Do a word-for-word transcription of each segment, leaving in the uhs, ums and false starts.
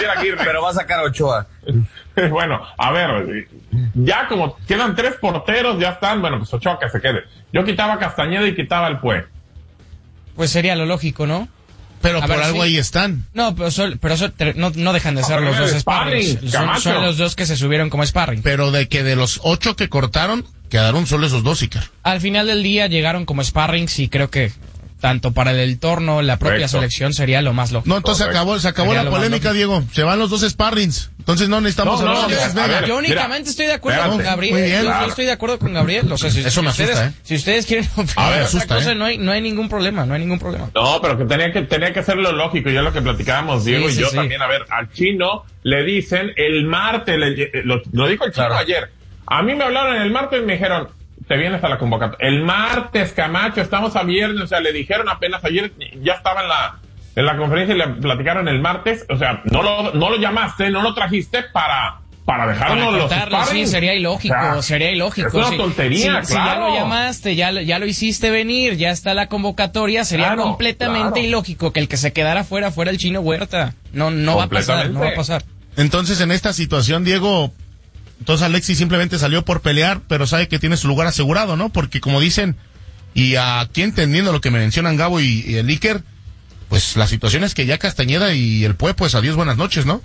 Javier Aguirre. Pero va a sacar Ochoa. Bueno, a ver, ya como quedan tres porteros, ya están, bueno, pues Ochoa que se quede. Yo quitaba a Castañeda y quitaba al Pue. Pues sería lo lógico, ¿no? Pero A por ver, algo sí. ahí están. No, pero, sol, pero sol, no, no dejan de ser No, los pero dos es sparrings. sparring, Son, Camacho. son los dos que se subieron como sparring. Pero de que de los ocho que cortaron, quedaron solo esos dos, Icar. Al final del día llegaron como sparrings y creo que tanto para el entorno, la propia Correcto. selección sería lo más lógico. No, entonces se acabó, se acabó Sería la lo más polémica, lógico. Diego. Se van los dos sparrings. Entonces no necesitamos No, no, hablar de a Alexis Vega. ver, Yo mira, únicamente estoy de acuerdo espérate. con Gabriel. Muy bien. Yo, yo Claro. estoy de acuerdo con Gabriel. O sea, si, Eso si me ustedes, asusta, ¿eh? si ustedes quieren opinar A ver, otra asusta, cosa, ¿eh? no hay, no hay ningún problema, no hay ningún problema. No, pero que tenía que tenía que ser lo lógico, ya lo que platicábamos Diego Sí, y sí, yo sí. también. A ver, al Chino le dicen el martes, le- lo, lo dijo el Chino Claro. ayer. A mí me hablaron el martes y me dijeron, te vienes a la convocatoria. El martes, Camacho, estamos a viernes, o sea, le dijeron apenas ayer, ya estaba en la en la conferencia y le platicaron el martes, o sea, no lo no lo llamaste, no lo trajiste para para dejarnos Para los cortarlo, sí, sparring. sería ilógico, O sea, sería ilógico. Es una Sí, tontería, si, si ya claro. lo llamaste, ya, lo- ya lo hiciste venir, ya está la convocatoria, sería Claro, completamente claro. ilógico que el que se quedara fuera fuera el Chino Huerta. No, no va a pasar, no va a pasar. Entonces en esta situación, Diego, entonces Alexis simplemente salió por pelear, pero sabe que tiene su lugar asegurado, ¿no? Porque como dicen, y aquí entendiendo lo que me mencionan Gabo y, y el Iker, pues la situación es que ya Castañeda y el Pue, pues adiós, buenas noches, ¿no?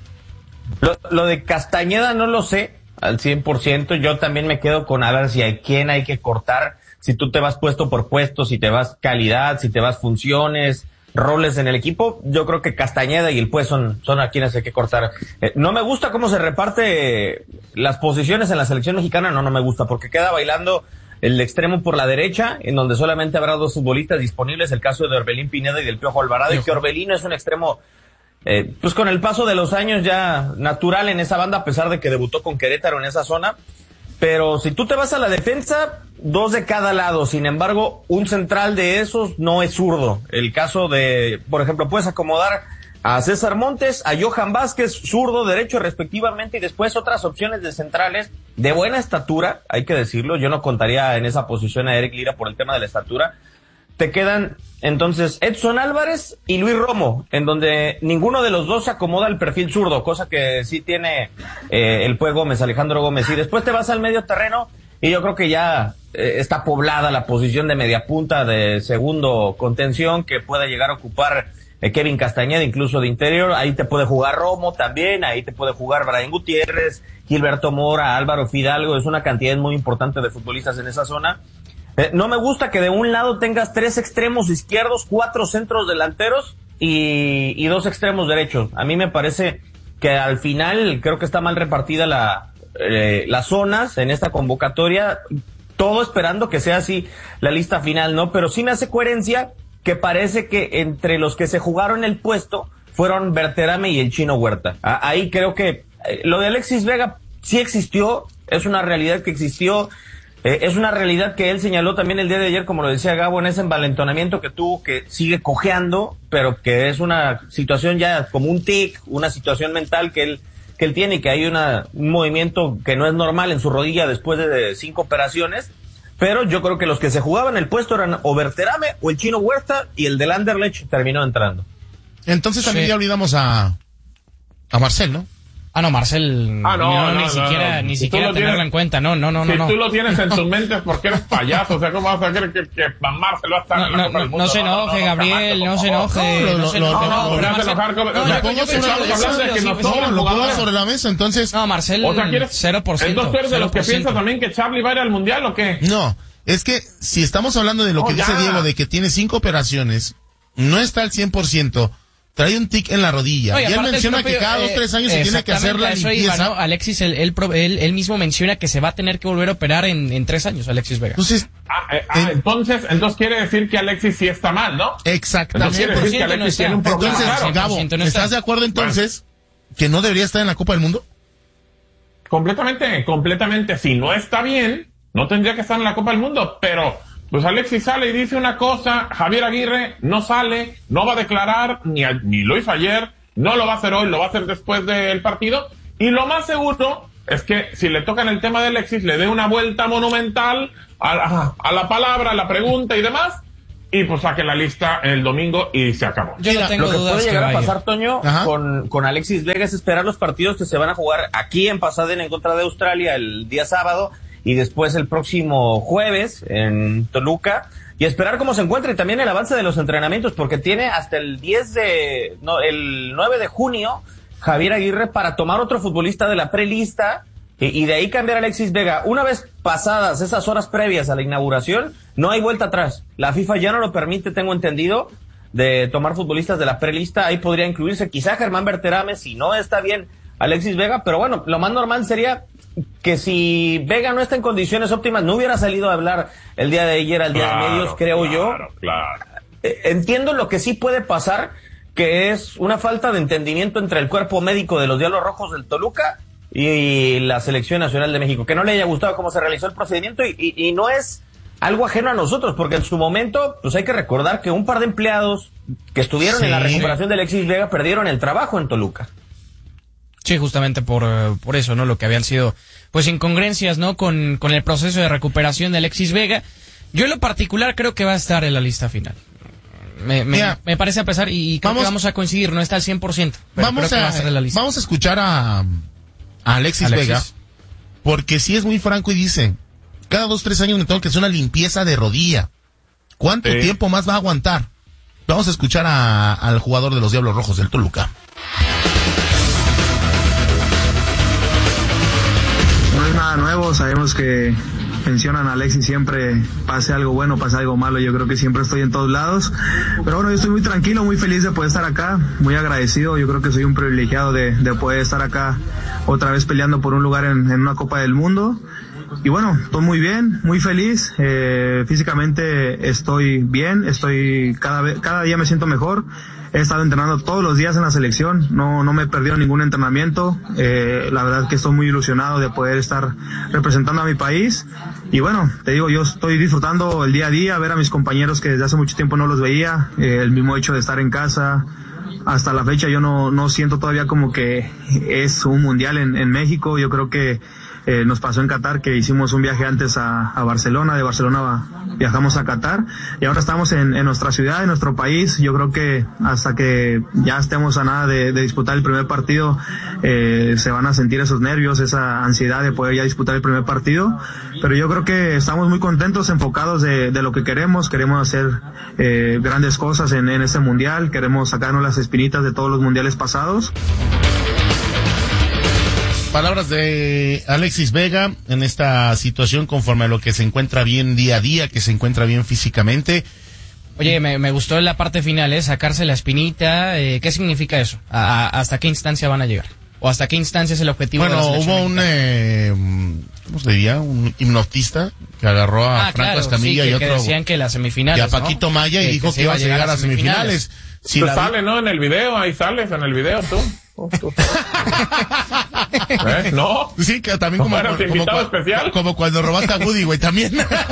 Lo, lo de Castañeda no lo sé al cien por ciento. Yo también me quedo con a ver si hay quién hay que cortar. Si tú te vas puesto por puesto, si te vas calidad, si te vas funciones, roles en el equipo. Yo creo que Castañeda y el Pue son, son a quienes hay que cortar. Eh, no me gusta cómo se reparte las posiciones en la selección mexicana. No, no me gusta porque queda bailando el extremo por la derecha, en donde solamente habrá dos futbolistas disponibles, el caso de Orbelín Pineda y del Piojo Alvarado, y que Orbelín es un extremo, eh, pues con el paso de los años ya natural en esa banda, a pesar de que debutó con Querétaro en esa zona. Pero si tú te vas a la defensa, dos de cada lado. Sin embargo, un central de esos no es zurdo. El caso de, por ejemplo, puedes acomodar a César Montes, a Johan Vázquez, zurdo, derecho respectivamente, y después otras opciones de centrales de buena estatura, hay que decirlo. Yo no contaría en esa posición a Eric Lira por el tema de la estatura. Te quedan entonces Edson Álvarez y Luis Romo, en donde ninguno de los dos se acomoda al perfil zurdo, cosa que sí tiene eh, el Pue Gómez, Alejandro Gómez. Y después te vas al medio terreno y yo creo que ya eh, está poblada la posición de media punta, de segundo contención, que puede llegar a ocupar eh, Kevin Castañeda, incluso de interior. Ahí te puede jugar Romo también, ahí te puede jugar Brian Gutiérrez, Gilberto Mora, Álvaro Fidalgo. Es una cantidad muy importante de futbolistas en esa zona. Eh, no me gusta que de un lado tengas tres extremos izquierdos, cuatro centros delanteros y, y dos extremos derechos. A mí me parece que al final creo que está mal repartida la, eh, las zonas en esta convocatoria, todo esperando que sea así la lista final, ¿no? Pero sí me hace coherencia que parece que entre los que se jugaron el puesto fueron Berterame y el Chino Huerta. A, ahí creo que eh, lo de Alexis Vega sí existió, es una realidad que existió. Eh, es una realidad que él señaló también el día de ayer, como lo decía Gabo, en ese envalentonamiento que tuvo, que sigue cojeando, pero que es una situación ya como un tic, una situación mental que él que él tiene, y que hay una, un movimiento que no es normal en su rodilla después de cinco operaciones. Pero yo creo que los que se jugaban el puesto eran o Berterame o el Chino Huerta, y el del Anderlecht terminó entrando. Entonces también Sí. ya olvidamos a, a Marcel, ¿no? Ah, no, Marcel, Ah, no, no, no, ni no, siquiera, no. ni Si tú siquiera lo tenerlo tienes- en cuenta. No, no, no, si no. no. tú lo tienes en tu mente es porque eres payaso, o sea, ¿cómo vas a creer que, que Marcel va a estar No, en la no, Copa del no, Mundo? no se enoje, Gabriel, Camacho, no se por favor. enoje, No, no lo- se lo- enoje. lo- no, lo- pero lo- Marcel- enojar como- no, o sea, yo- pongo yo sobre pienso la que mesa sí, de que sí, nos sí, sobran No, lo pongo jugadores. sobre la mesa, entonces... No, Marcel, Ah, O sea, ¿quieres- cero por ciento. Entonces, ¿tú eres de los que cero por ciento. piensan también que Charlie va a ir al Mundial o qué? No, es que si estamos hablando de lo No, que ya. dice Diego, de que tiene cinco operaciones, no está al cien por ciento, trae un tic en la rodilla. No, y él aparte el menciona propio, que cada dos, eh, tres años se tiene que hacer la exactamente, a eso limpieza. iba, ¿no? Alexis, él, él, pro- él, él mismo menciona que se va a tener que volver a operar en, en tres años, Alexis Vega. Entonces, Ah, eh, ah, Eh. entonces, entonces quiere decir que Alexis sí está mal, ¿no? exactamente. Entonces quiere decir que cien por ciento no Alexis está. tiene un problema. Entonces, Claro. Gabo, cien por ciento no está. ¿estás de acuerdo entonces que no debería estar en la Copa del Mundo? Completamente, completamente. Si no está bien, no tendría que estar en la Copa del Mundo, pero pues Alexis sale y dice una cosa, Javier Aguirre no sale, no va a declarar, ni, a- ni lo hizo ayer, no lo va a hacer hoy, lo va a hacer después del partido, y lo más seguro es que si le tocan el tema de Alexis, le dé una vuelta monumental a la, a la palabra, a la pregunta y demás, y pues saque la lista el domingo y se acabó. Yo no tengo Lo que dudas puede que llegar a vaya. pasar, Toño, con, con Alexis Vega es esperar los partidos que se van a jugar aquí en Pasadena en contra de Australia el día sábado y después el próximo jueves en Toluca y esperar cómo se encuentra y también el avance de los entrenamientos porque tiene hasta el diez de, no, el nueve de junio Javier Aguirre para tomar otro futbolista de la prelista y, y de ahí cambiar a Alexis Vega. Una vez pasadas esas horas previas a la inauguración, no hay vuelta atrás. La FIFA ya no lo permite, tengo entendido, de tomar futbolistas de la prelista. Ahí podría incluirse quizá Germán Berterame, si no está bien Alexis Vega, pero bueno, lo más normal sería que si Vega no está en condiciones óptimas, no hubiera salido a hablar el día de ayer al día Claro, de medios, creo claro, yo. Claro. Eh, Entiendo lo que sí puede pasar, que es una falta de entendimiento entre el cuerpo médico de los Diablos Rojos del Toluca y la Selección Nacional de México, que no le haya gustado cómo se realizó el procedimiento y, y, y no es algo ajeno a nosotros, porque en su momento, pues hay que recordar que un par de empleados que estuvieron Sí. en la recuperación de Alexis Vega perdieron el trabajo en Toluca. Sí, justamente por, eh, por eso, ¿no? Lo que habían sido, pues, incongruencias, ¿no? Con, con el proceso de recuperación de Alexis Vega. Yo en lo particular creo que va a estar en la lista final. Me, me, Mira, me parece a pesar, y creo vamos- que vamos a coincidir, no está al cien por ciento. Pero Vamos creo que va a, a estar en la lista. vamos a escuchar a, a Alexis, Alexis. Vega, porque sí es muy franco y dice, cada dos, tres años me tengo que hacer una limpieza de rodilla. ¿Cuánto Sí. tiempo más va a aguantar? Vamos a escuchar a, al jugador de los Diablos Rojos del Toluca. No es nada nuevo, sabemos que mencionan a Alexis siempre, pase algo bueno, pase algo malo, yo creo que siempre estoy en todos lados, pero bueno, yo estoy muy tranquilo, muy feliz de poder estar acá, muy agradecido, yo creo que soy un privilegiado de, de poder estar acá otra vez peleando por un lugar en, en una Copa del Mundo. Y bueno, estoy muy bien, muy feliz, eh, físicamente estoy bien, estoy cada vez, cada día me siento mejor, he estado entrenando todos los días en la selección, no, no me he perdido ningún entrenamiento, eh, la verdad que estoy muy ilusionado de poder estar representando a mi país, y bueno, te digo, yo estoy disfrutando el día a día, ver a mis compañeros que desde hace mucho tiempo no los veía, eh, el mismo hecho de estar en casa. Hasta la fecha yo no, no siento todavía como que es un mundial en, en México. Yo creo que eh, nos pasó en Qatar que hicimos un viaje antes a, a Barcelona, de Barcelona va, viajamos a Qatar y ahora estamos en, en nuestra ciudad, en nuestro país. Yo creo que hasta que ya estemos a nada de, de disputar el primer partido, eh, se van a sentir esos nervios, esa ansiedad de poder ya disputar el primer partido. Pero yo creo que estamos muy contentos, enfocados de, de lo que queremos. Queremos hacer eh, grandes cosas en, en este mundial, queremos sacarnos las espinitas de todos los mundiales pasados. Palabras de Alexis Vega en esta situación conforme a lo que se encuentra bien día a día, que se encuentra bien físicamente. Oye, me, me gustó la parte final, ¿eh? Sacarse la espinita. Eh, ¿Qué significa eso? ¿A, a, ¿Hasta qué instancia van a llegar? ¿O hasta qué instancia es el objetivo Bueno, de la selección hubo un, mexicana? eh, ¿cómo se diría? Un hipnotista que agarró a Ah, Franco claro, Escamilla sí, que, y que otro, decían que las semifinales, y a ¿no? Paquito Maya y Que- dijo se que iba a llegar a semifinales. Si Pues la- sale, ¿no? En el video, ahí sales en el video tú. Tú, tú. ¿Eh? ¿No? Sí, que también como, ¿No eras como, invitado como- especial? como cuando robaste a Woody, güey, también.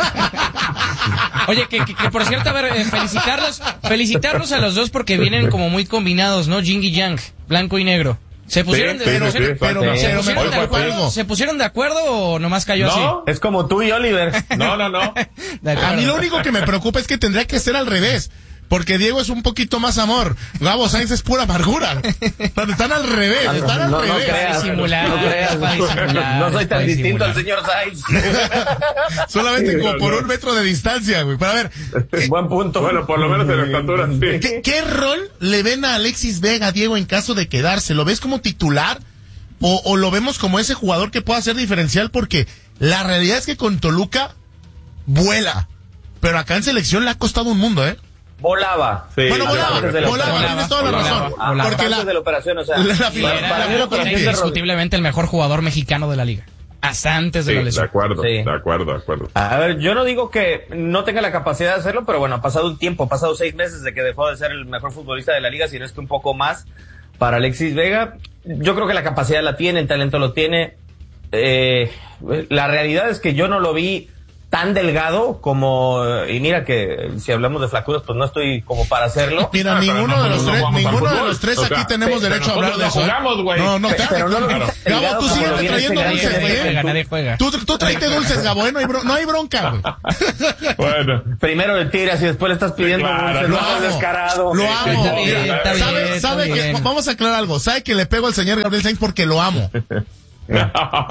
Oye, que, que, que por cierto, a ver, eh, felicitarlos, felicitarlos a los dos porque vienen como muy combinados, ¿no? Yin y Yang, blanco y negro. ¿Se pusieron, Sí, de, sí, se sí, pusieron- sí, pero, exacto. se pero me pusieron de Hoy fue acuerdo, algo. ¿se pusieron de acuerdo o nomás cayó No, Es como tú y Oliver. no, no, no. De acuerdo. A mí lo único que me preocupa es que tendría que ser al revés. Porque Diego es un poquito más amor. Gabo Sainz es pura amargura. Pero están al revés, están al no, no revés. creas, disimular, no creas. para disimular, No soy tan para distinto al disimular. señor Sainz. Solamente Sí, como no, por no. un metro de distancia, güey. Pero a ver, Buen punto. Bueno, por lo menos en la estatura, sí. ¿qué, qué rol le ven a Alexis Vega, Diego, en caso de quedarse? ¿Lo ves como titular? O, ¿O lo vemos como ese jugador que pueda ser diferencial? Porque la realidad es que con Toluca vuela. Pero acá en selección le ha costado un mundo, ¿eh? Volaba. Sí, Bueno, ya, volaba, correcto. volaba, volaba, tienes toda la volaba, razón. volaba. Porque Antes la, de la operación, o sea. la- la Y final- era, para mí la era operación de- indiscutiblemente el mejor jugador mexicano de la liga. Hasta antes de Sí, la de lesión. acuerdo, Sí. de acuerdo, de acuerdo. A ver, yo no digo que no tenga la capacidad de hacerlo, pero bueno, ha pasado un tiempo, ha pasado seis meses de que dejó de ser el mejor futbolista de la liga, si no es que un poco más para Alexis Vega. Yo creo que la capacidad la tiene, el talento lo tiene. Eh, la realidad es que yo no lo vi tan delgado como, y mira que si hablamos de flacuras, pues no estoy como para hacerlo. Mira, Ah, ninguno de los no tres, ninguno de los tres o sea, aquí tenemos pero derecho a hablar de eso. nosotros no jugamos, güey. No, no, Pero, pero no lo Claro. vi Gabo, tú como síguete lo viene trayendo enseñando dulces, en Nadie el- juega, ¿eh? nadie juega. Tú, tú tráete dulces, Gabo, ¿eh? No hay, bro- no hay bronca, güey. Bueno. Primero le tiras y después le estás pidiendo Claro, dulces, Lo no seas amo, descarado. lo amo. Está bien, Mira, está bien, ¿Sabe, está sabe que, bien. vamos a aclarar algo, sabe que le pego al señor Gabriel Sainz porque lo amo. Mira,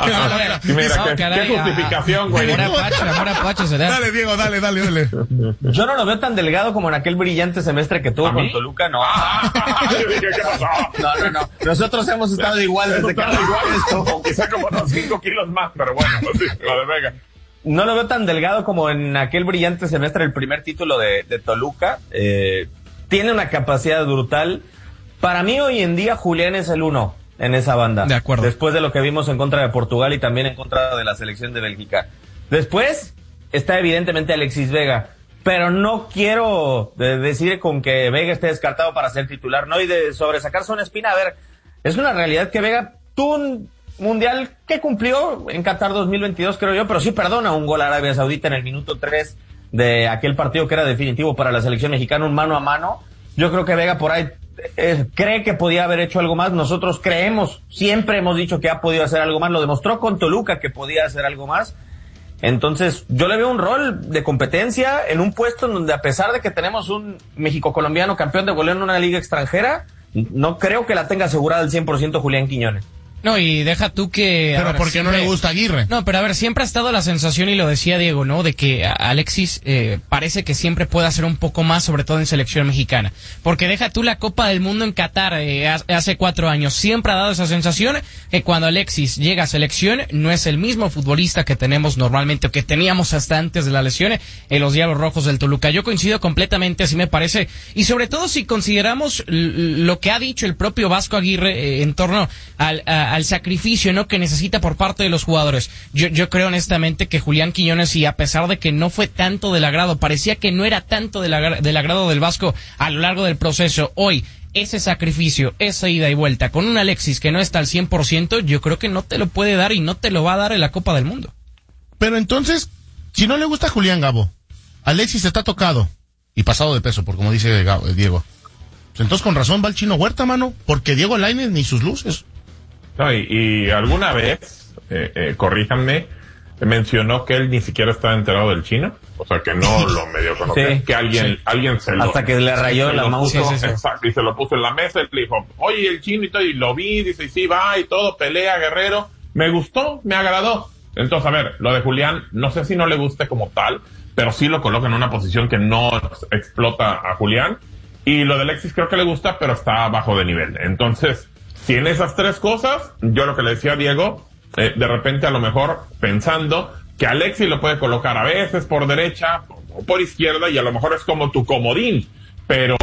No, qué, caray, qué justificación, güey. Amor apache, amor apache será. Dale, Diego, dale, dale, dale. Yo no lo veo tan delgado como en aquel brillante semestre que tuvo ¿A con mí? Toluca, no. Ah, yo dije, ¿qué pasó? No, no, no. Nosotros hemos estado igual desde que Están igual esto, o quizá como unos cinco kilos más, pero bueno, pues sí, lo de Vega. no lo veo tan delgado como en aquel brillante semestre, el primer título de, de Toluca. Eh, tiene una capacidad brutal. Para mí hoy en día Julián es el uno en esa banda. De acuerdo. Después de lo que vimos en contra de Portugal y también en contra de la selección de Bélgica. Después está evidentemente Alexis Vega. Pero no quiero de- decir con que Vega esté descartado para ser titular, ¿no? Y de sobresacarse una espina. A ver, es una realidad que Vega tuvo un mundial que cumplió en Qatar dos mil veintidós, creo yo, pero sí perdona un gol a Arabia Saudita en el minuto tres de aquel partido que era definitivo para la selección mexicana, un mano a mano. Yo creo que Vega por ahí eh, cree que podía haber hecho algo más. Nosotros creemos, siempre hemos dicho que ha podido hacer algo más. Lo demostró con Toluca que podía hacer algo más. Entonces, yo le veo un rol de competencia en un puesto en donde, a pesar de que tenemos un México-colombiano campeón de goleo en una liga extranjera, no creo que la tenga asegurada al cien por ciento Julián Quiñones. No, y deja tú que... a Pero ver, ¿por qué no siempre- le gusta Aguirre? No, pero a ver, siempre ha estado la sensación, y lo decía Diego, ¿no? De que a- Alexis eh, parece que siempre puede hacer un poco más, sobre todo en selección mexicana. Porque deja tú la Copa del Mundo en Qatar eh, ha- hace cuatro años. Siempre ha dado esa sensación que cuando Alexis llega a selección no es el mismo futbolista que tenemos normalmente o que teníamos hasta antes de la lesión en los Diablos Rojos del Toluca. Yo coincido completamente, así me parece. Y sobre todo si consideramos l- lo que ha dicho el propio Vasco Aguirre eh, en torno al, a- al sacrificio, ¿no?, que necesita por parte de los jugadores. Yo, yo creo honestamente que Julián Quiñones, y a pesar de que no fue tanto del agrado, parecía que no era tanto del, agra- del agrado del Vasco a lo largo del proceso, hoy ese sacrificio, esa ida y vuelta con un Alexis que no está al cien por ciento, yo creo que no te lo puede dar y no te lo va a dar en la Copa del Mundo. Pero entonces, si no le gusta a Julián, Gabo, Alexis está tocado y pasado de peso, por como dice Gabo- eh, Diego. Pues entonces con razón va el Chino Huerta, mano, porque Diego Lainez ni sus luces. No, y, y alguna vez, eh, eh, corríjanme, mencionó que él ni siquiera estaba enterado del chino, o sea que no lo medio conocía, Sí, que alguien, sí. alguien se lo... Hasta que le rayó se la lo mouse. puso, Sí, sí, sí. exacto, y se lo puso en la mesa, y le dijo, oye, el chino y todo, y lo vi, dice, y sí, va, y todo, pelea, guerrero, me gustó, me agradó. Entonces, a ver, lo de Julián, no sé si no le guste como tal, pero sí lo coloca en una posición que no explota a Julián, y lo de Alexis creo que le gusta, pero está bajo de nivel. Entonces, si en esas tres cosas, yo lo que le decía a Diego, eh, de repente a lo mejor pensando que Alexis lo puede colocar a veces por derecha o por izquierda, y a lo mejor es como tu comodín, pero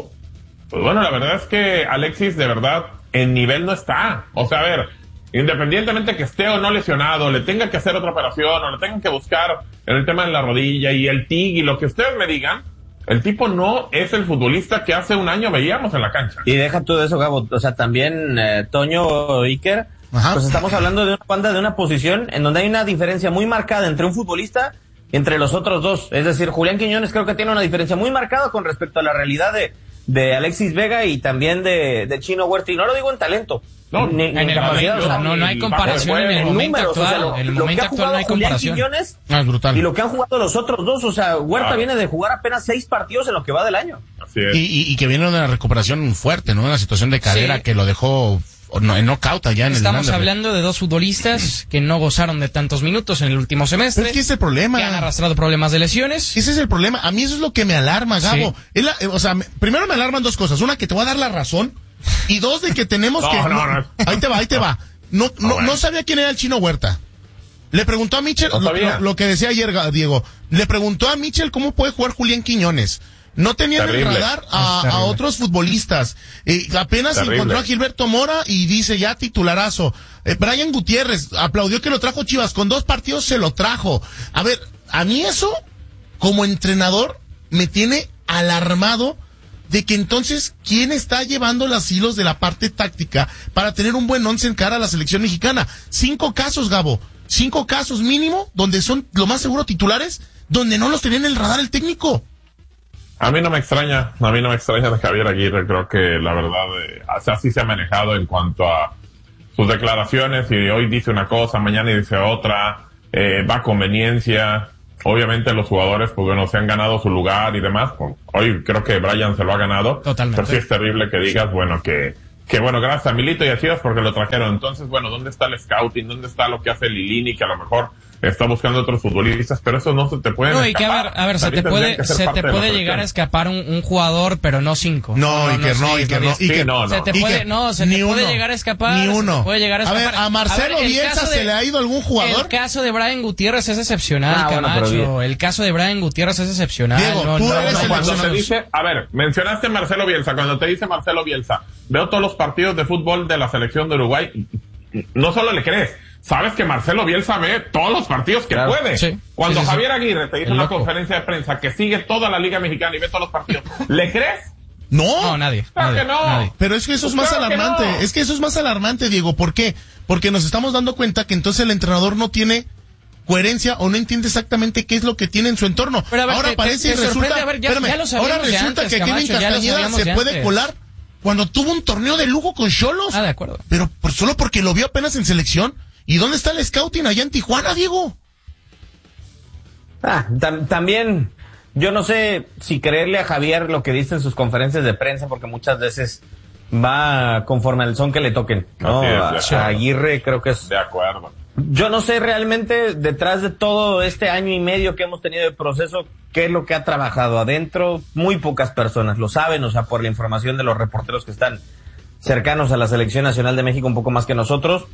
pues bueno, la verdad es que Alexis de verdad en nivel no está. O sea, a ver, independientemente que esté o no lesionado, le tenga que hacer otra operación o le tengan que buscar en el tema de la rodilla y el T I G y lo que ustedes me digan, el tipo no es el futbolista que hace un año veíamos en la cancha. Y deja tú de eso, Gabo. O sea, también eh, Toño Iker, Ajá. pues estamos hablando de una banda, de una posición en donde hay una diferencia muy marcada entre un futbolista y entre los otros dos. Es decir, Julián Quiñones creo que tiene una diferencia muy marcada con respecto a la realidad de, de Alexis Vega y también de, de Chino Huerta. Y no lo digo en talento. No, ni, En ni el capacidad, momento, o sea, no, no hay comparación en el en momento números, o actual. sea, lo- En el lo momento que ha actual no hay jugado Julián comparación. Quiñones Ah, es brutal. y lo que han jugado los otros dos. O sea, Huerta Ah. viene de jugar apenas seis partidos en lo que va del año. Así es. Y, y, y que viene de una recuperación fuerte, ¿no? Una situación de cadera Sí. que lo dejó no, en knockout allá en Estamos el Anderlecht. hablando de dos futbolistas que no gozaron de tantos minutos en el último semestre, Pero es que ese es el problema. que han arrastrado problemas de lesiones. Ese es el problema. A mí eso es lo que me alarma, Gabo. Sí. Es la- eh, o sea, me- primero me alarman dos cosas. Una, que te voy a dar la razón. Y dos, de que tenemos No, que... no, no. Ahí te va, ahí te va. No, no, bueno. no sabía quién era el Chino Huerta. Le preguntó a Michel, No lo, sabía. lo- lo que decía ayer, Ga- Diego. Le preguntó a Michel cómo puede jugar Julián Quiñones. No tenía en el Terrible. radar a, Es terrible. a otros futbolistas. Eh, apenas Terrible. encontró a Gilberto Mora y dice ya titularazo. Eh, Brian Gutiérrez aplaudió que lo trajo Chivas. Con dos partidos se lo trajo. A ver, a mí eso, como entrenador, me tiene alarmado de que entonces, ¿quién está llevando los hilos de la parte táctica para tener un buen once en cara a la selección mexicana? Cinco casos, Gabo. cinco casos mínimo, donde son lo más seguro titulares, donde no los tenía en el radar el técnico. A mí no me extraña, a mí no me extraña de Javier Aguirre, creo que la verdad, eh, así se ha manejado en cuanto a sus declaraciones, y hoy dice una cosa, mañana dice otra, eh, va a conveniencia. Obviamente los jugadores, pues bueno, se han ganado su lugar y demás. Hoy creo que Brian se lo ha ganado. Totalmente. Pero sí es terrible que digas, bueno, que, que bueno, gracias a Milito y a Chivas porque lo trajeron. Entonces, bueno, ¿dónde está el scouting? ¿Dónde está lo que hace Lilini? Que a lo mejor está buscando otros futbolistas, pero eso no se te puede No, y que a ver, a ver, se te puede, se te puede llegar a escapar un, un jugador, pero no cinco. No, no, Iker, no, Iker, no, Iker, no, no. Se te puede, no, se te puede llegar a escapar. Ni uno. Se te puede llegar a escapar. A ver, a Marcelo Bielsa se le ha ido algún jugador. El caso de Brian Gutiérrez es excepcional, ah, Camacho. Bueno, el caso de Brian Gutiérrez es excepcional. Diego, no, tú no, eres no, el cuando te dice, a ver, mencionaste Marcelo Bielsa, cuando te dice Marcelo Bielsa, veo todos los partidos de fútbol de la selección de Uruguay, no solo le crees, sabes que Marcelo Bielsa ve todos los partidos que claro, puede. Sí, Cuando sí, sí, Javier sí. Aguirre te dice en una conferencia de prensa que sigue toda la Liga Mexicana y ve todos los partidos, ¿le crees? No. No, nadie. Claro nadie, que no. nadie. Pero es que eso es Pues más claro que alarmante. no. Es que eso es más alarmante, Diego. ¿Por qué? Porque nos estamos dando cuenta que entonces el entrenador no tiene coherencia o no entiende exactamente qué es lo que tiene en su entorno. Pero a ver, ahora te- parece te- y te resulta, sorprende, a ver, ya- espérame, ya lo sabíamos ahora de resulta antes, que Kevin Camacho, ya lo Castañeda sabíamos se de puede antes. colar cuando tuvo un torneo de lujo con Xolos. Ah, de acuerdo. Pero por, solo porque lo vio apenas en selección. ¿Y dónde está el scouting allá en Tijuana, Diego? Ah, tam- también, yo no sé si creerle a Javier lo que dice en sus conferencias de prensa, porque muchas veces va conforme al son que le toquen, ¿no? Así es, de A- acuerdo. a Aguirre creo que es... De acuerdo. Yo no sé realmente, detrás de todo este año y medio que hemos tenido de proceso, qué es lo que ha trabajado adentro. Muy pocas personas lo saben, o sea, por la información de los reporteros que están cercanos a la Selección Nacional de México un poco más que nosotros.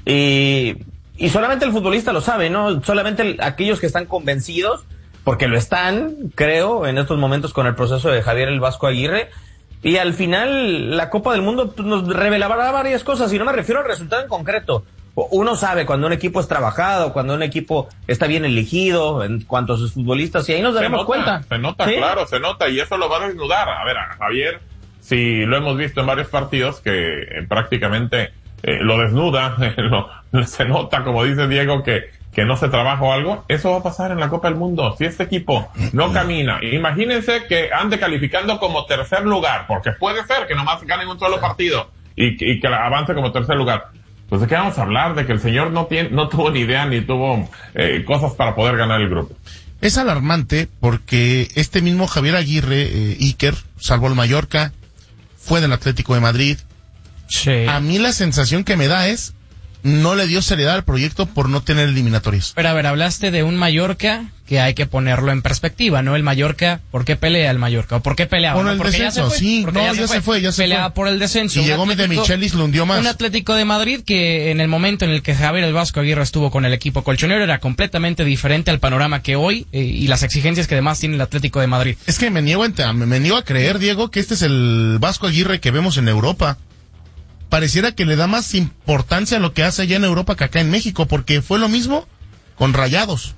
Y, y solamente el futbolista lo sabe, ¿no? Solamente el- aquellos que están convencidos, porque lo están, creo, en estos momentos con el proceso de Javier el Vasco Aguirre. Y al final, la Copa del Mundo pues, nos revelará varias cosas, y no me refiero al resultado en concreto. Uno sabe cuando un equipo es trabajado, cuando un equipo está bien elegido en cuanto a sus futbolistas, y ahí nos Se daremos nota, cuenta. se nota, ¿Sí? claro, se nota, y eso lo va a desnudar. A ver, a Javier, si lo hemos visto en varios partidos, que eh, prácticamente eh, lo desnuda, lo- se nota, como dice Diego, que, que no se trabaja o algo. Eso va a pasar en la Copa del Mundo. Si este equipo no camina, imagínense que ande calificando como tercer lugar, porque puede ser que nomás ganen un solo partido y, y que avance como tercer lugar. Pues de qué vamos a hablar, de que el señor no tiene, no tuvo ni idea ni tuvo eh, cosas para poder ganar el grupo. Es alarmante porque este mismo Javier Aguirre, eh, Iker, salvo el Mallorca, fue del Atlético de Madrid. Sí. A mí la sensación que me da es, no le dio seriedad al proyecto por no tener eliminatorias. Pero a ver, hablaste de un Mallorca que hay que ponerlo en perspectiva, ¿no? El Mallorca, ¿por qué pelea el Mallorca? ¿O por qué peleaba? Por ¿No? el Porque descenso, ya se fue, sí, porque no, ya se fue, ya se Peleaba fue. por el descenso. Y Un llegó de Atlético- Michelis, lo hundió más. Un Atlético de Madrid que en el momento en el que Javier el Vasco Aguirre estuvo con el equipo colchonero era completamente diferente al panorama que hoy eh, y las exigencias que además tiene el Atlético de Madrid. Es que me niego, a ent- me, me niego a creer, Diego, que este es el Vasco Aguirre que vemos en Europa. Pareciera que le da más importancia a lo que hace allá en Europa que acá en México, porque fue lo mismo con Rayados.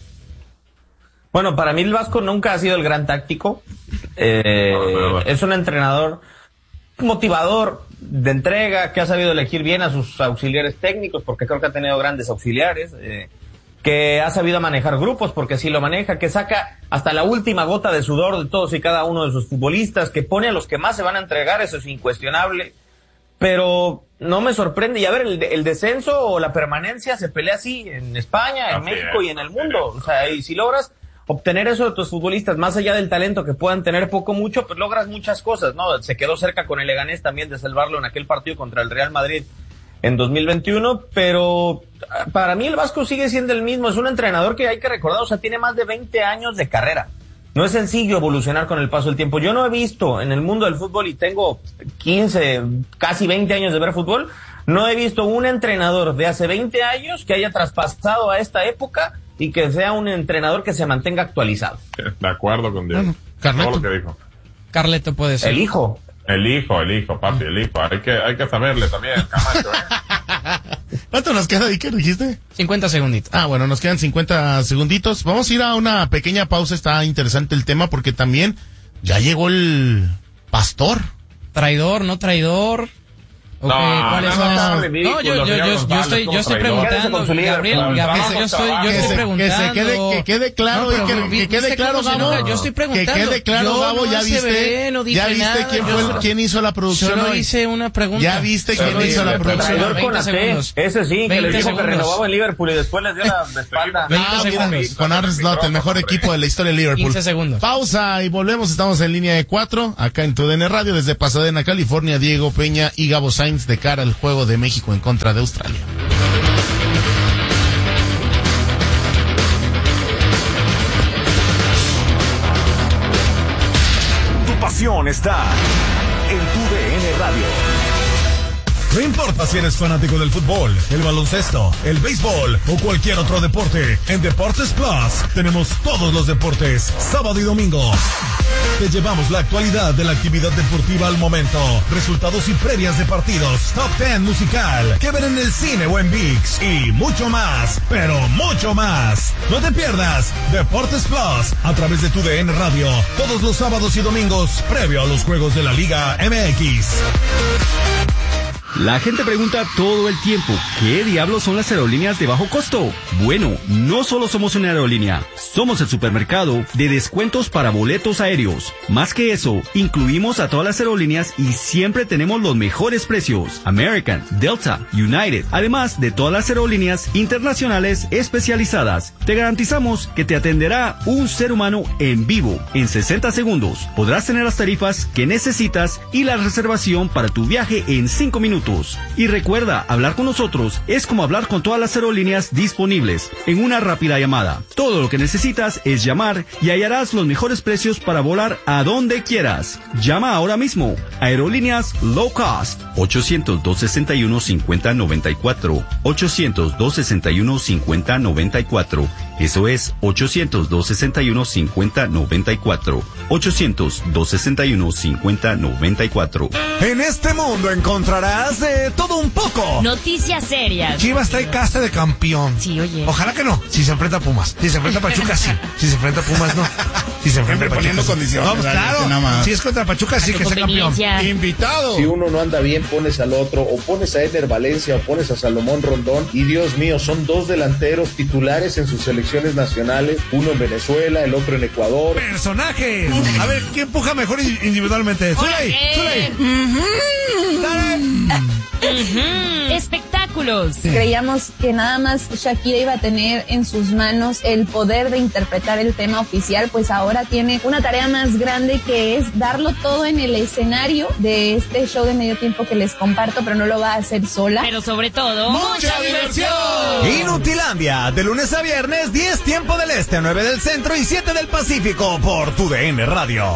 Bueno, para mí el Vasco nunca ha sido el gran táctico. Eh, es un entrenador motivador, de entrega, que ha sabido elegir bien a sus auxiliares técnicos, porque creo que ha tenido grandes auxiliares, eh, que ha sabido manejar grupos, porque sí lo maneja, que saca hasta la última gota de sudor de todos y cada uno de sus futbolistas, que pone a los que más se van a entregar, eso es incuestionable. Pero no me sorprende. Y a ver, el, el descenso o la permanencia se pelea así en España, en Así México es, y en el así mundo. es. O sea, y si logras obtener eso de tus futbolistas, más allá del talento que puedan tener poco o mucho, pues logras muchas cosas, ¿no? Se quedó cerca con el Leganés también de salvarlo en aquel partido contra el Real Madrid en dos mil veintiuno, pero para mí el Vasco sigue siendo el mismo. Es un entrenador que hay que recordar, o sea, tiene más de veinte años de carrera. No es sencillo evolucionar con el paso del tiempo. Yo no he visto en el mundo del fútbol, y tengo quince, casi veinte años de ver fútbol, no he visto un entrenador de hace veinte años que haya traspasado a esta época y que sea un entrenador que se mantenga actualizado. De acuerdo con Diego. Bueno, Carleto. Todo lo que dijo. Carleto puede ser. El hijo. El hijo, el hijo, papi, el hijo. Hay que, hay que saberle también, Camacho, ¿eh? ¿Cuánto nos queda, Iker, dijiste? cincuenta segunditos. Ah, bueno, nos quedan cincuenta segunditos. Vamos a ir a una pequeña pausa. Está interesante el tema porque también ya llegó el pastor. Traidor, no traidor. ¿O qué? No, ¿Cuáles no, son? no, No, ridículo, yo, yo, señor yo, yo González, estoy, yo como estoy traidor. preguntando, Quédese con su Gabriel, líder, Gabriel, yo estoy, yo que, estoy se, preguntando. que se quede, que quede claro, No, pero y que, vi- que quede viste claro, cómo se Gabo. enoja. Yo estoy preguntando. Que quede claro, Yo Gabo, no ya se viste, ve, no dije ya viste nada, quién yo fue, solo- quién hizo la producción Solo hoy. hice una pregunta. Ya viste quién Solo hizo la hice producción. Traidor veinte con A T. segundos. Ese sí, que veinte les dijo segundos. que renovaba en Liverpool y después les dio la espalda. veinte Ah, mira, segundos. con Arne Slot, el mejor equipo de la historia de Liverpool. quince segundos. Pausa y volvemos. Estamos en línea de cuatro, acá en tu D N Radio, desde Pasadena, California. Diego Peña y Gabo Sainz de cara al juego de México en contra de Australia. Tu pasión está en tu D N Radio. No importa si eres fanático del fútbol, el baloncesto, el béisbol o cualquier otro deporte, en Deportes Plus tenemos todos los deportes, sábado y domingo. Te llevamos la actualidad de la actividad deportiva al momento, resultados y previas de partidos, top ten musical, que ver en el cine o en ViX y mucho más, pero mucho más. No te pierdas Deportes Plus a través de tu D N Radio, todos los sábados y domingos, previo a los juegos de la Liga M X. La gente pregunta todo el tiempo, ¿qué diablos son las aerolíneas de bajo costo? Bueno, no solo somos una aerolínea, somos el supermercado de descuentos para boletos aéreos. Más que eso, incluimos a todas las aerolíneas y siempre tenemos los mejores precios. American, Delta, United, además de todas las aerolíneas internacionales especializadas. Te garantizamos que te atenderá un ser humano en vivo en sesenta segundos. Podrás tener las tarifas que necesitas y la reservación para tu viaje en cinco minutos. Y recuerda, hablar con nosotros es como hablar con todas las aerolíneas disponibles en una rápida llamada. Todo lo que necesitas es llamar y hallarás los mejores precios para volar a donde quieras. Llama ahora mismo. Aerolíneas Low Cost. ochocientos, dos sesenta y uno, cincuenta noventa y cuatro. ochocientos, dos sesenta y uno, cincuenta noventa y cuatro. Eso es ochocientos, dos sesenta y uno, cincuenta noventa y cuatro. ochocientos, dos sesenta y uno, cincuenta noventa y cuatro. En este mundo encontrarás de todo un poco. Noticias serias. Chivas trae casta de campeón. Sí, oye. Ojalá que no. Si se enfrenta a Pumas. Si se enfrenta a Pachuca, sí. Si se enfrenta a Pumas, no. Si se enfrenta a Pachuca, poniendo sí. condiciones, No, pues, claro. nada más. Si es contra Pachuca, sí A tu que sea campeón. conveniencia. Invitado. Si uno no anda bien, pones al otro, o pones a Eder Valencia, o pones a Salomón Rondón, y Dios mío, son dos delanteros titulares en sus selecciones nacionales, uno en Venezuela, el otro en Ecuador. Personajes. A ver, ¿quién empuja mejor individualmente? ¡Zuley! Eh. ¡Zuley! ¡Dale! Espectáculos. Creíamos que nada más Shakira iba a tener en sus manos el poder de interpretar el tema oficial, pues ahora tiene una tarea más grande, que es darlo todo en el escenario de este show de medio tiempo que les comparto, pero no lo va a hacer sola. Pero sobre todo, ¡mucha diversión! Inutilandia, de lunes a viernes, diez tiempo del este, nueve del centro y siete del Pacífico por tu D N Radio.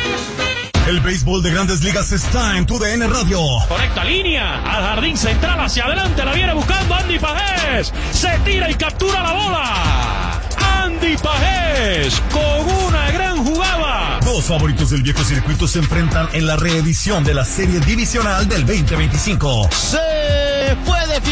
El béisbol de Grandes Ligas está en tu D N Radio. Conecta línea al jardín central, hacia adelante, la viene buscando Andy Pajés, se tira y captura la bola. Andy Pajés con una gran jugada. Dos favoritos del viejo circuito se enfrentan en la reedición de la serie divisional del veinte veinticinco. Se fue de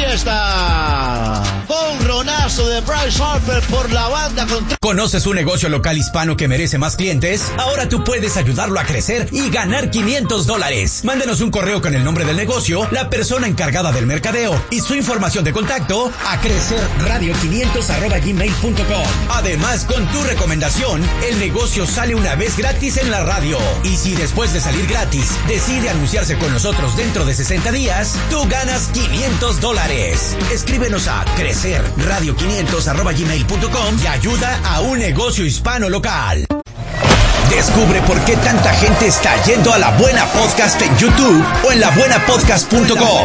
fiesta con ronazo de Bryce Harper por la banda contra... ¿Conoces un negocio local hispano que merece más clientes? Ahora tú puedes ayudarlo a crecer y ganar quinientos dólares. Mándenos un correo con el nombre del negocio, la persona encargada del mercadeo y su información de contacto a crecerradio quinientos arroba gmail punto com. Además, con tu recomendación, el negocio sale una vez gratis en la radio. Y si después de salir gratis decide anunciarse con nosotros dentro de sesenta días, tú ganas quinientos dólares. Escríbenos a crecerradio quinientos arroba gmail punto com y ayuda a un negocio hispano local. Descubre por qué tanta gente está yendo a La Buena Podcast en YouTube o en la buena podcast punto com.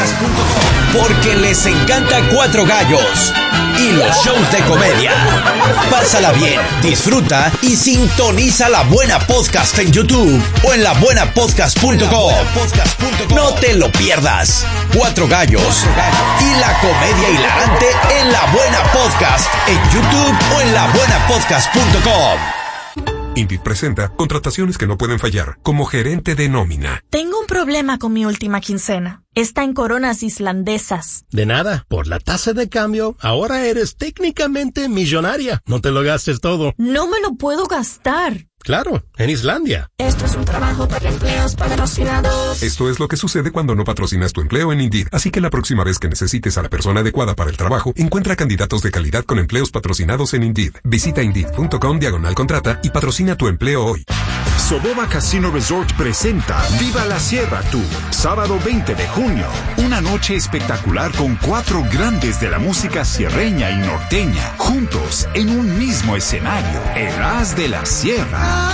Porque les encanta Cuatro Gallos y los shows de comedia. Pásala bien, disfruta y sintoniza La Buena Podcast en YouTube o en la buena podcast punto com. No te lo pierdas. Cuatro Gallos y la comedia hilarante en La Buena Podcast en YouTube o en la buena podcast punto com. Indeed presenta contrataciones que no pueden fallar, como gerente de nómina. Tengo un problema con mi última quincena. Está en coronas islandesas. De nada, por la tasa de cambio, ahora eres técnicamente millonaria. No te lo gastes todo. No me lo puedo gastar. Claro, en Islandia. Esto es un trabajo para empleos patrocinados. Esto es lo que sucede cuando no patrocinas tu empleo en Indeed. Así que la próxima vez que necesites a la persona adecuada para el trabajo, encuentra candidatos de calidad con empleos patrocinados en Indeed. Visita Indeed.com diagonal contrata y patrocina tu empleo hoy. Soboba Casino Resort presenta Viva la Sierra Tour, sábado veinte de junio. Una noche espectacular con cuatro grandes de la música sierreña y norteña, juntos en un mismo escenario. El As de la Sierra.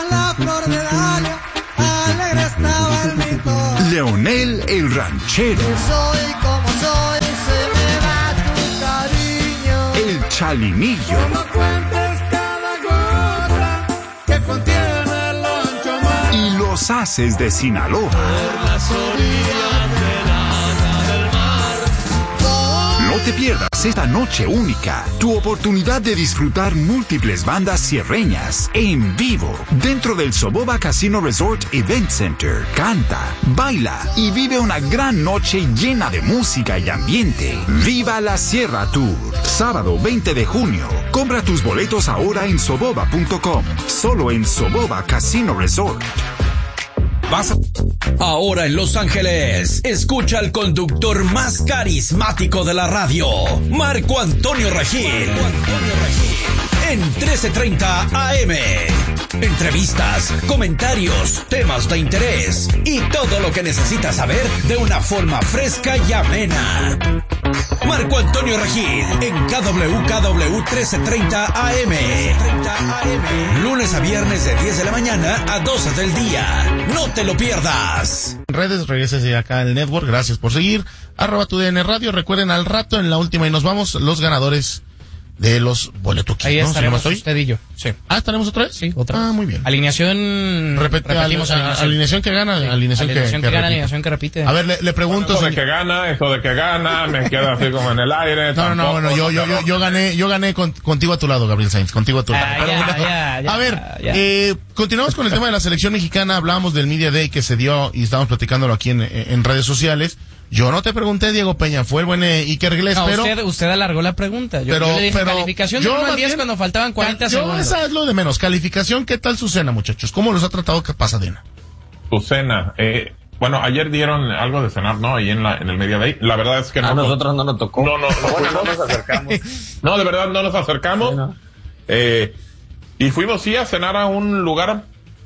Leonel el Ranchero. Soy como soy, se me va tu cariño. El Chalinillo. No cuentes cada gota que contiene el ancho mar. Y los Haces de Sinaloa. Por las orillas del agua del mar. No te pierdas esta noche única, tu oportunidad de disfrutar múltiples bandas sierreñas en vivo dentro del Soboba Casino Resort Event Center. Canta, baila y vive una gran noche llena de música y ambiente. Viva la Sierra Tour, sábado veinte de junio. Compra tus boletos ahora en soboba punto com, solo en Soboba Casino Resort. Vas a... Ahora en Los Ángeles, escucha al conductor más carismático de la radio, Marco Antonio Regil. Marco Antonio Regil. En trece treinta A M. Entrevistas, comentarios, temas de interés y todo lo que necesitas saber de una forma fresca y amena. Marco Antonio Regil en K W K W trece treinta A M. Lunes a viernes de diez de la mañana a doce del día. No te lo pierdas. En redes, regreses de acá al network. Gracias por seguir. Arroba tu D N Radio. Recuerden al rato en la última y nos vamos los ganadores de los boletos. Ahí ¿no? estaremos ¿Si no usted y yo. Sí. Ah, ¿estaremos otra vez? Sí, otra ah, vez. muy bien. Alineación. Repete, repetimos al, alineación. alineación que gana, sí. alineación, alineación que, que, que gana, repite. alineación que repite. A ver, le, le pregunto. Bueno, eso de que gana, eso de que gana, me queda así como en el aire. No, no, no, bueno, yo, yo, yo, yo gané, yo gané con, contigo a tu lado, Gabriel Sainz, contigo a tu lado. Ah, Pero, ya, bueno, ya, ya, a ver, ya. Eh, continuamos con el tema de la selección mexicana. Hablábamos del Media Day que se dio y estábamos platicándolo aquí en, en redes sociales. Yo no te pregunté, Diego Peña, fue el buen eh, Iker Gles, no, pero... Usted, usted alargó la pregunta. Yo, pero, yo le dije pero, calificación de uno al diez cuando faltaban cuarenta yo, segundos. Esa es lo de menos. Calificación, ¿qué tal su cena, muchachos? ¿Cómo los ha tratado Pasadena? Tu cena, eh... Bueno, ayer dieron algo de cenar, ¿no? Ahí en la en el Media Day. La verdad es que no. A nosotros no nos tocó. No, no, no, bueno, no nos acercamos. No, de verdad no nos acercamos. Sí, no. Eh, y fuimos sí a cenar a un lugar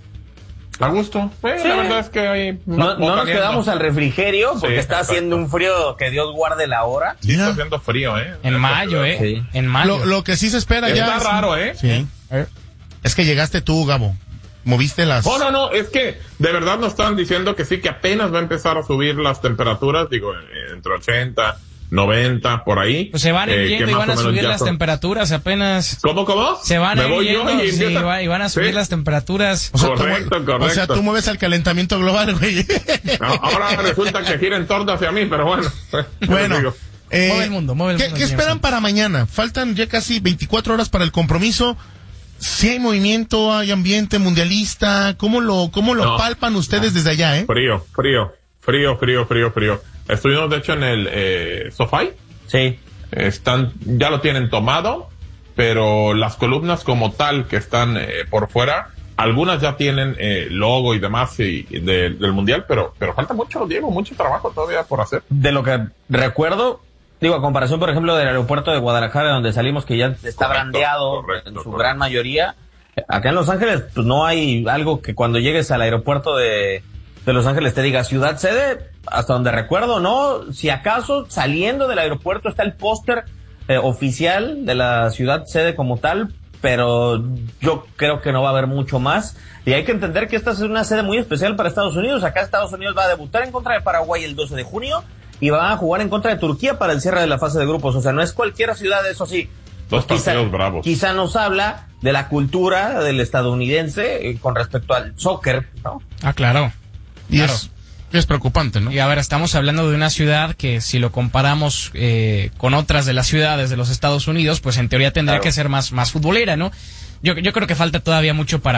a gusto. Pues, sí. La verdad es que hay... No, no nos quedamos al refrigerio porque sí, está exacto. haciendo un frío que Dios guarde la hora. Sí, está haciendo frío, ¿eh? En mayo, ¿eh? Sí. En mayo. Lo, lo que sí se espera está ya... Está raro, ¿eh? Sí. ¿Eh? Es que llegaste tú, Gabo. Moviste las... Oh, no, no, es que de verdad nos están diciendo que sí, que apenas va a empezar a subir las temperaturas, digo, entre ochenta, noventa, por ahí. Pues se van eh, yendo y van a subir las son... temperaturas apenos. ¿Cómo, cómo? Se van Me voy yendo, yo y, sí, va, y van a subir ¿sí? las temperaturas. O sea, correcto, tú, correcto. O sea, tú mueves al calentamiento global, güey. No, ahora resulta que gira en torno hacia mí, pero bueno. Bueno. Eh, mueve el mundo, mueve el ¿qué, mundo. ¿Qué esperan para mañana? Faltan ya casi veinticuatro horas para el compromiso. Si hay movimiento, hay ambiente mundialista, ¿cómo lo, cómo lo no, palpan ustedes no. desde allá, eh? Frío, frío, frío, frío, frío, frío. Estuvimos, de hecho, en el eh, Sofai. Sí. Están, ya lo tienen tomado, pero las columnas como tal que están eh, por fuera, algunas ya tienen eh, logo y demás y, y de, del mundial, pero, pero falta mucho, Diego, mucho trabajo todavía por hacer. De lo que recuerdo, digo, a comparación, por ejemplo, del aeropuerto de Guadalajara, donde salimos, que ya está correcto, brandeado correcto, en su correcto. gran mayoría. Acá en Los Ángeles, pues no hay algo que cuando llegues al aeropuerto de, de Los Ángeles te diga ciudad sede, hasta donde recuerdo, ¿no? Si acaso, saliendo del aeropuerto está el póster eh, oficial de la ciudad sede como tal, pero yo creo que no va a haber mucho más. Y hay que entender que esta es una sede muy especial para Estados Unidos. Acá Estados Unidos va a debutar en contra de Paraguay el doce de junio. Y van a jugar en contra de Turquía para el cierre de la fase de grupos. O sea, no es cualquier ciudad, eso sí. Dos pues partidos quizá, bravos. Quizá nos habla de la cultura del estadounidense eh, con respecto al soccer, ¿no? Ah, claro. Y claro. Es, es preocupante, ¿no? Y a ver, estamos hablando de una ciudad que si lo comparamos eh, con otras de las ciudades de los Estados Unidos, pues en teoría tendría claro. que ser más, más futbolera, ¿no? Yo, yo creo que falta todavía mucho para...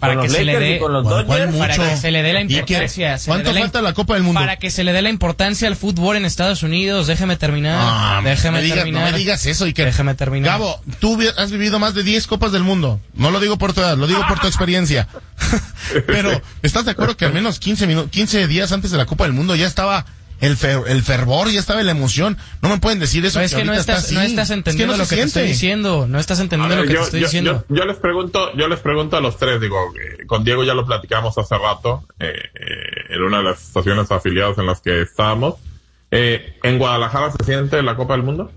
para que se le dé para que se le dé la ¿Y qué? importancia. se le ¿Cuánto dé la falta la Copa del Mundo? Para que se le dé la importancia al fútbol en Estados Unidos. Déjeme terminar. Ah, déjeme me digas- terminar. no me digas eso, Iker. Déjeme terminar. Gabo, tú vi- has vivido más de diez Copas del Mundo. No lo digo por tu edad, lo digo por tu experiencia. Pero, ¿estás de acuerdo que al menos quince minutos, quince días antes de la Copa del Mundo ya estaba el, fer- el fervor, ya estaba la emoción? No me pueden decir eso. No, es que no ahorita estás, está no así. estás Es entendiendo no se lo que te estoy siente. diciendo. No estás entendiendo A ver, lo que yo, te estoy yo- diciendo. yo- yo les pregunto, yo les pregunto a los tres, digo, eh, con Diego ya lo platicamos hace rato, eh, eh, en una de las estaciones afiliadas en las que estábamos. Eh, ¿En Guadalajara se siente la Copa del Mundo?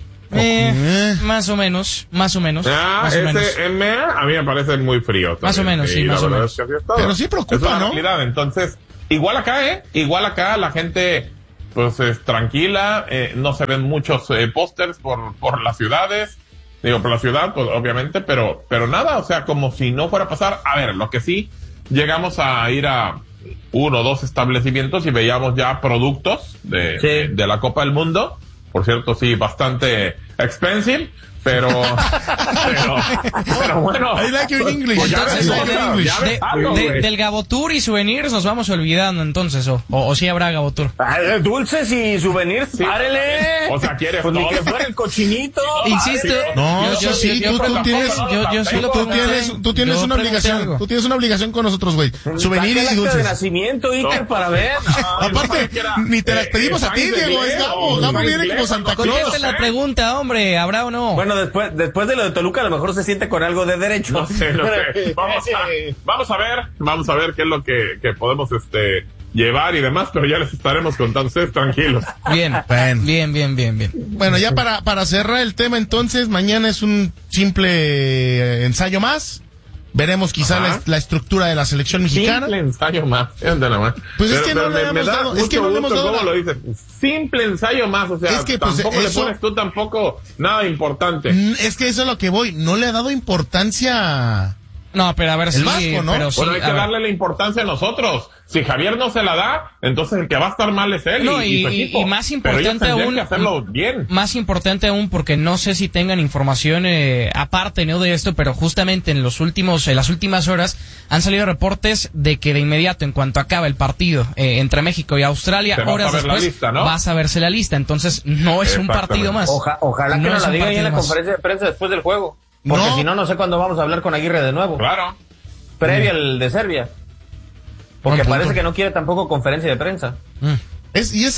Eh, más o menos, más o menos. Ah, más o menos. ese M A a mí me parece muy frío. Más o también, menos, sí, y la más o verdad menos. es que así ha estado. Pero sí preocupa, Es una ¿no? realidad. Entonces, igual acá, ¿eh? Igual acá la gente, pues, es tranquila, eh, no se ven muchos eh, pósters por, por las ciudades. Digo, por la ciudad, pues, obviamente, pero, pero nada, o sea, como si no fuera a pasar. A ver, lo que sí, llegamos a ir a uno o dos establecimientos y veíamos ya productos de, de, de la Copa del Mundo. Por cierto, sí, bastante expensive, pero, pero, pero bueno. I like your English. Pues ya Entonces, ves, de- ya de- ves de- algo, de- güey. del Gabotour y souvenirs nos vamos olvidando entonces, o, o, o sí habrá Gabotour. Ay, dulces y souvenirs, párele. O sea, ¿quieres Pues ni todo? que fuera el cochinito. Insisto, No, yo, yo, sí, yo, tú, yo tú pregunté- tienes, yo, yo solo tú pregunté- tienes, tú tienes yo una pregunté obligación, algo. tú tienes una obligación con nosotros, güey. Souvenir Saca el y acta de dulces. nacimiento, Iker, para ver. Aparte, ni te las pedimos a ti, Diego, es Gabo. Gabo viene como Santa Claus. Conteste la pregunta, hombre, ¿habrá o no? Bueno, después, después de lo de Toluca, a lo mejor se siente con algo de derecho. No sé, no sé. Vamos a, vamos a ver, vamos a ver qué es lo que, que podemos este llevar y demás, pero ya les estaremos contando, ustedes tranquilos. Bien, Bueno. bien, bien, bien, bien. Bueno, ya para, para cerrar el tema, entonces, mañana es un simple eh, ensayo más. Veremos quizá Ajá. la, la estructura de la selección mexicana. Simple ensayo más. Fíjate nada más. Pues es Pero- que pero no le me- me hemos da dado- es que mucho no le hemos gusto dado cómo la- lo dices. Simple ensayo más, o sea, Es que, pues, tampoco eso- le pones tú tampoco nada importante. Mm, Es que eso es lo que voy. No le ha dado importancia. No, pero a ver, El sí, Vasco, ¿no? pero sí, Bueno, hay a que ver. darle la importancia a nosotros. Si Javier no se la da, entonces el que va a estar mal es él No, y, y su y- equipo. y más Pero ellos importante tendrían aún, que hacerlo bien. Más importante aún porque no sé si tengan información eh, aparte no de esto, pero justamente en los últimos, en las últimas horas han salido reportes de que de inmediato, en cuanto acaba el partido eh, entre México y Australia, Te vas horas a ver la después lista, ¿no? vas a verse la lista. Entonces no es un Exactamente. partido más. Oja- ojalá que No nos es la un diga ahí en partido la más. conferencia de prensa después del juego. Porque No. si no, no sé cuándo vamos a hablar con Aguirre de nuevo. Claro. Previa al de Serbia. Porque Buen parece punto. que no quiere tampoco conferencia de prensa. Es, y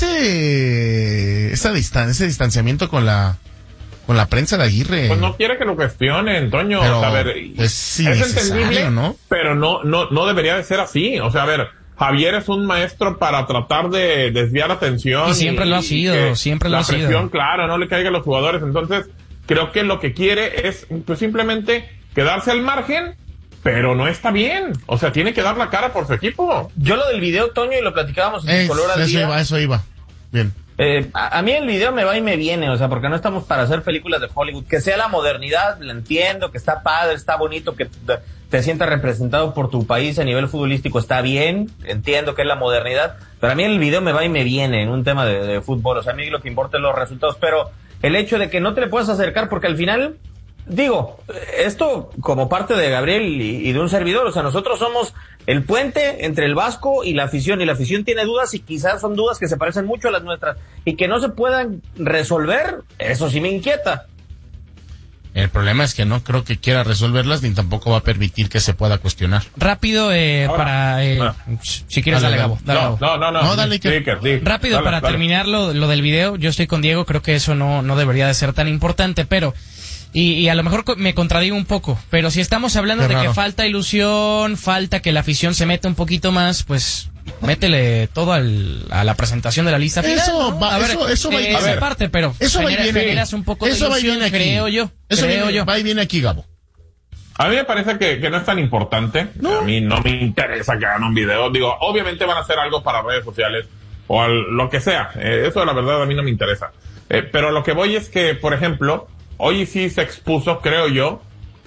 ese, esa distan- ese distanciamiento con la, con la prensa de Aguirre. Pues no quiere que lo cuestionen, Toño. Pero, O sea, a ver, pues, es innecesario, entendible, ¿no? pero no, no, no debería de ser así. O sea, a ver, Javier es un maestro para tratar de desviar atención. Y siempre lo ha sido, que siempre lo la ha sido. presión, claro, no le caiga a los jugadores. Entonces, creo que lo que quiere es, pues, simplemente quedarse al margen, pero no está bien. O sea, tiene que dar la cara por su equipo. Yo lo del video, Toño, y lo platicábamos en Es- Color al eso Día. iba, eso iba. Bien. Eh, a, a mí el video me va y me viene, o sea, porque no estamos para hacer películas de Hollywood. Que sea la modernidad, la entiendo, que está padre, está bonito, que te, te sientas representado por tu país a nivel futbolístico, está bien, entiendo que es la modernidad, pero a mí el video me va y me viene en un tema de, de fútbol, o sea, a mí lo que importa es los resultados, pero el hecho de que no te le puedas acercar, porque al final, digo, esto como parte de Gabriel y, y de un servidor, o sea, nosotros somos el puente entre el Vasco y la afición, y la afición tiene dudas y quizás son dudas que se parecen mucho a las nuestras y que no se puedan resolver, eso sí me inquieta. El problema es que no creo que quiera resolverlas ni tampoco va a permitir que se pueda cuestionar. Rápido eh, Ahora, para eh, ah. si quieres Dale, dale, Gabo, dale, No, Gabo. no, no, no. No, dale, que- Sí, que- sí. Rápido Dale, para dale. terminar lo, lo del video, yo estoy con Diego, creo que eso no, no debería de ser tan importante, pero, y, y a lo mejor co- me contradigo un poco, pero si estamos hablando Qué de raro. que falta ilusión, falta que la afición se meta un poquito más, pues métele todo al, a la presentación de la lista final. Eso ¿no? va- a ver, eso- eso va a ir- eh, a esa ver, parte, pero Eso va y genera- viene. generas un poco Eso de va y ilusión, viene aquí. creo yo, Eso creo viene- yo. va y viene aquí, Gabo. A mí me parece que, que no es tan importante. A mí no me interesa que hagan un video. Digo, obviamente van a hacer algo para redes sociales o al- lo que sea. Eh, eso la verdad a mí no me interesa. Eh, pero lo que voy es que, por ejemplo, hoy sí se expuso, creo yo,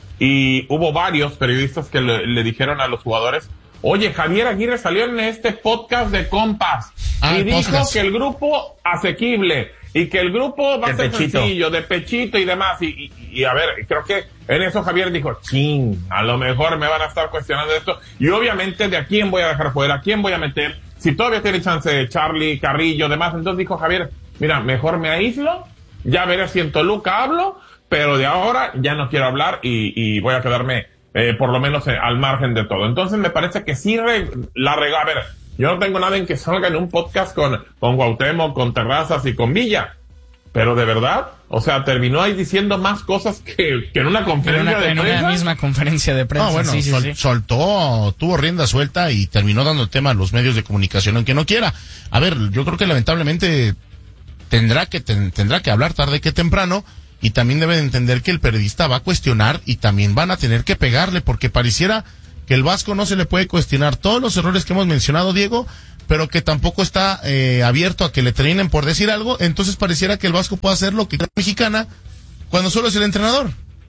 y hubo varios periodistas que le, le dijeron a los jugadores, oye, Javier Aguirre salió en este podcast de compas Ah, y el dijo podcast. que el grupo asequible y que el grupo va De a ser pechito. sencillo, de pechito y demás. Y, y, y a ver, creo que En eso Javier dijo, chin, a lo mejor me van a estar cuestionando esto. Y obviamente, ¿de a quién voy a dejar fuera? ¿A quién voy a meter? Si todavía tiene chance Charlie, Carrillo, demás. Entonces dijo Javier, mira, mejor me aíslo, ya veré si en Toluca hablo, pero de ahora ya no quiero hablar y, y voy a quedarme eh, por lo menos eh, al margen de todo. Entonces me parece que sí re, la regó. A ver, yo no tengo nada en que salga en un podcast con, con Cuauhtémoc, con Terrazas y con Villa. Pero de verdad, o sea, terminó ahí diciendo más cosas que, que en una conferencia en una, de en prensa. una misma conferencia de prensa. No, bueno, sí, sí, sol, sí. soltó, tuvo rienda suelta y terminó dando tema a los medios de comunicación, aunque no quiera. A ver, yo creo que lamentablemente tendrá que ten, tendrá que hablar tarde que temprano, y también debe de entender que el periodista va a cuestionar y también van a tener que pegarle, porque pareciera que el Vasco no se le puede cuestionar todos los errores que hemos mencionado, Diego, pero que tampoco está eh, abierto a que le terminen por decir algo. Entonces pareciera que el Vasco puede hacer lo que la mexicana cuando solo es el entrenador.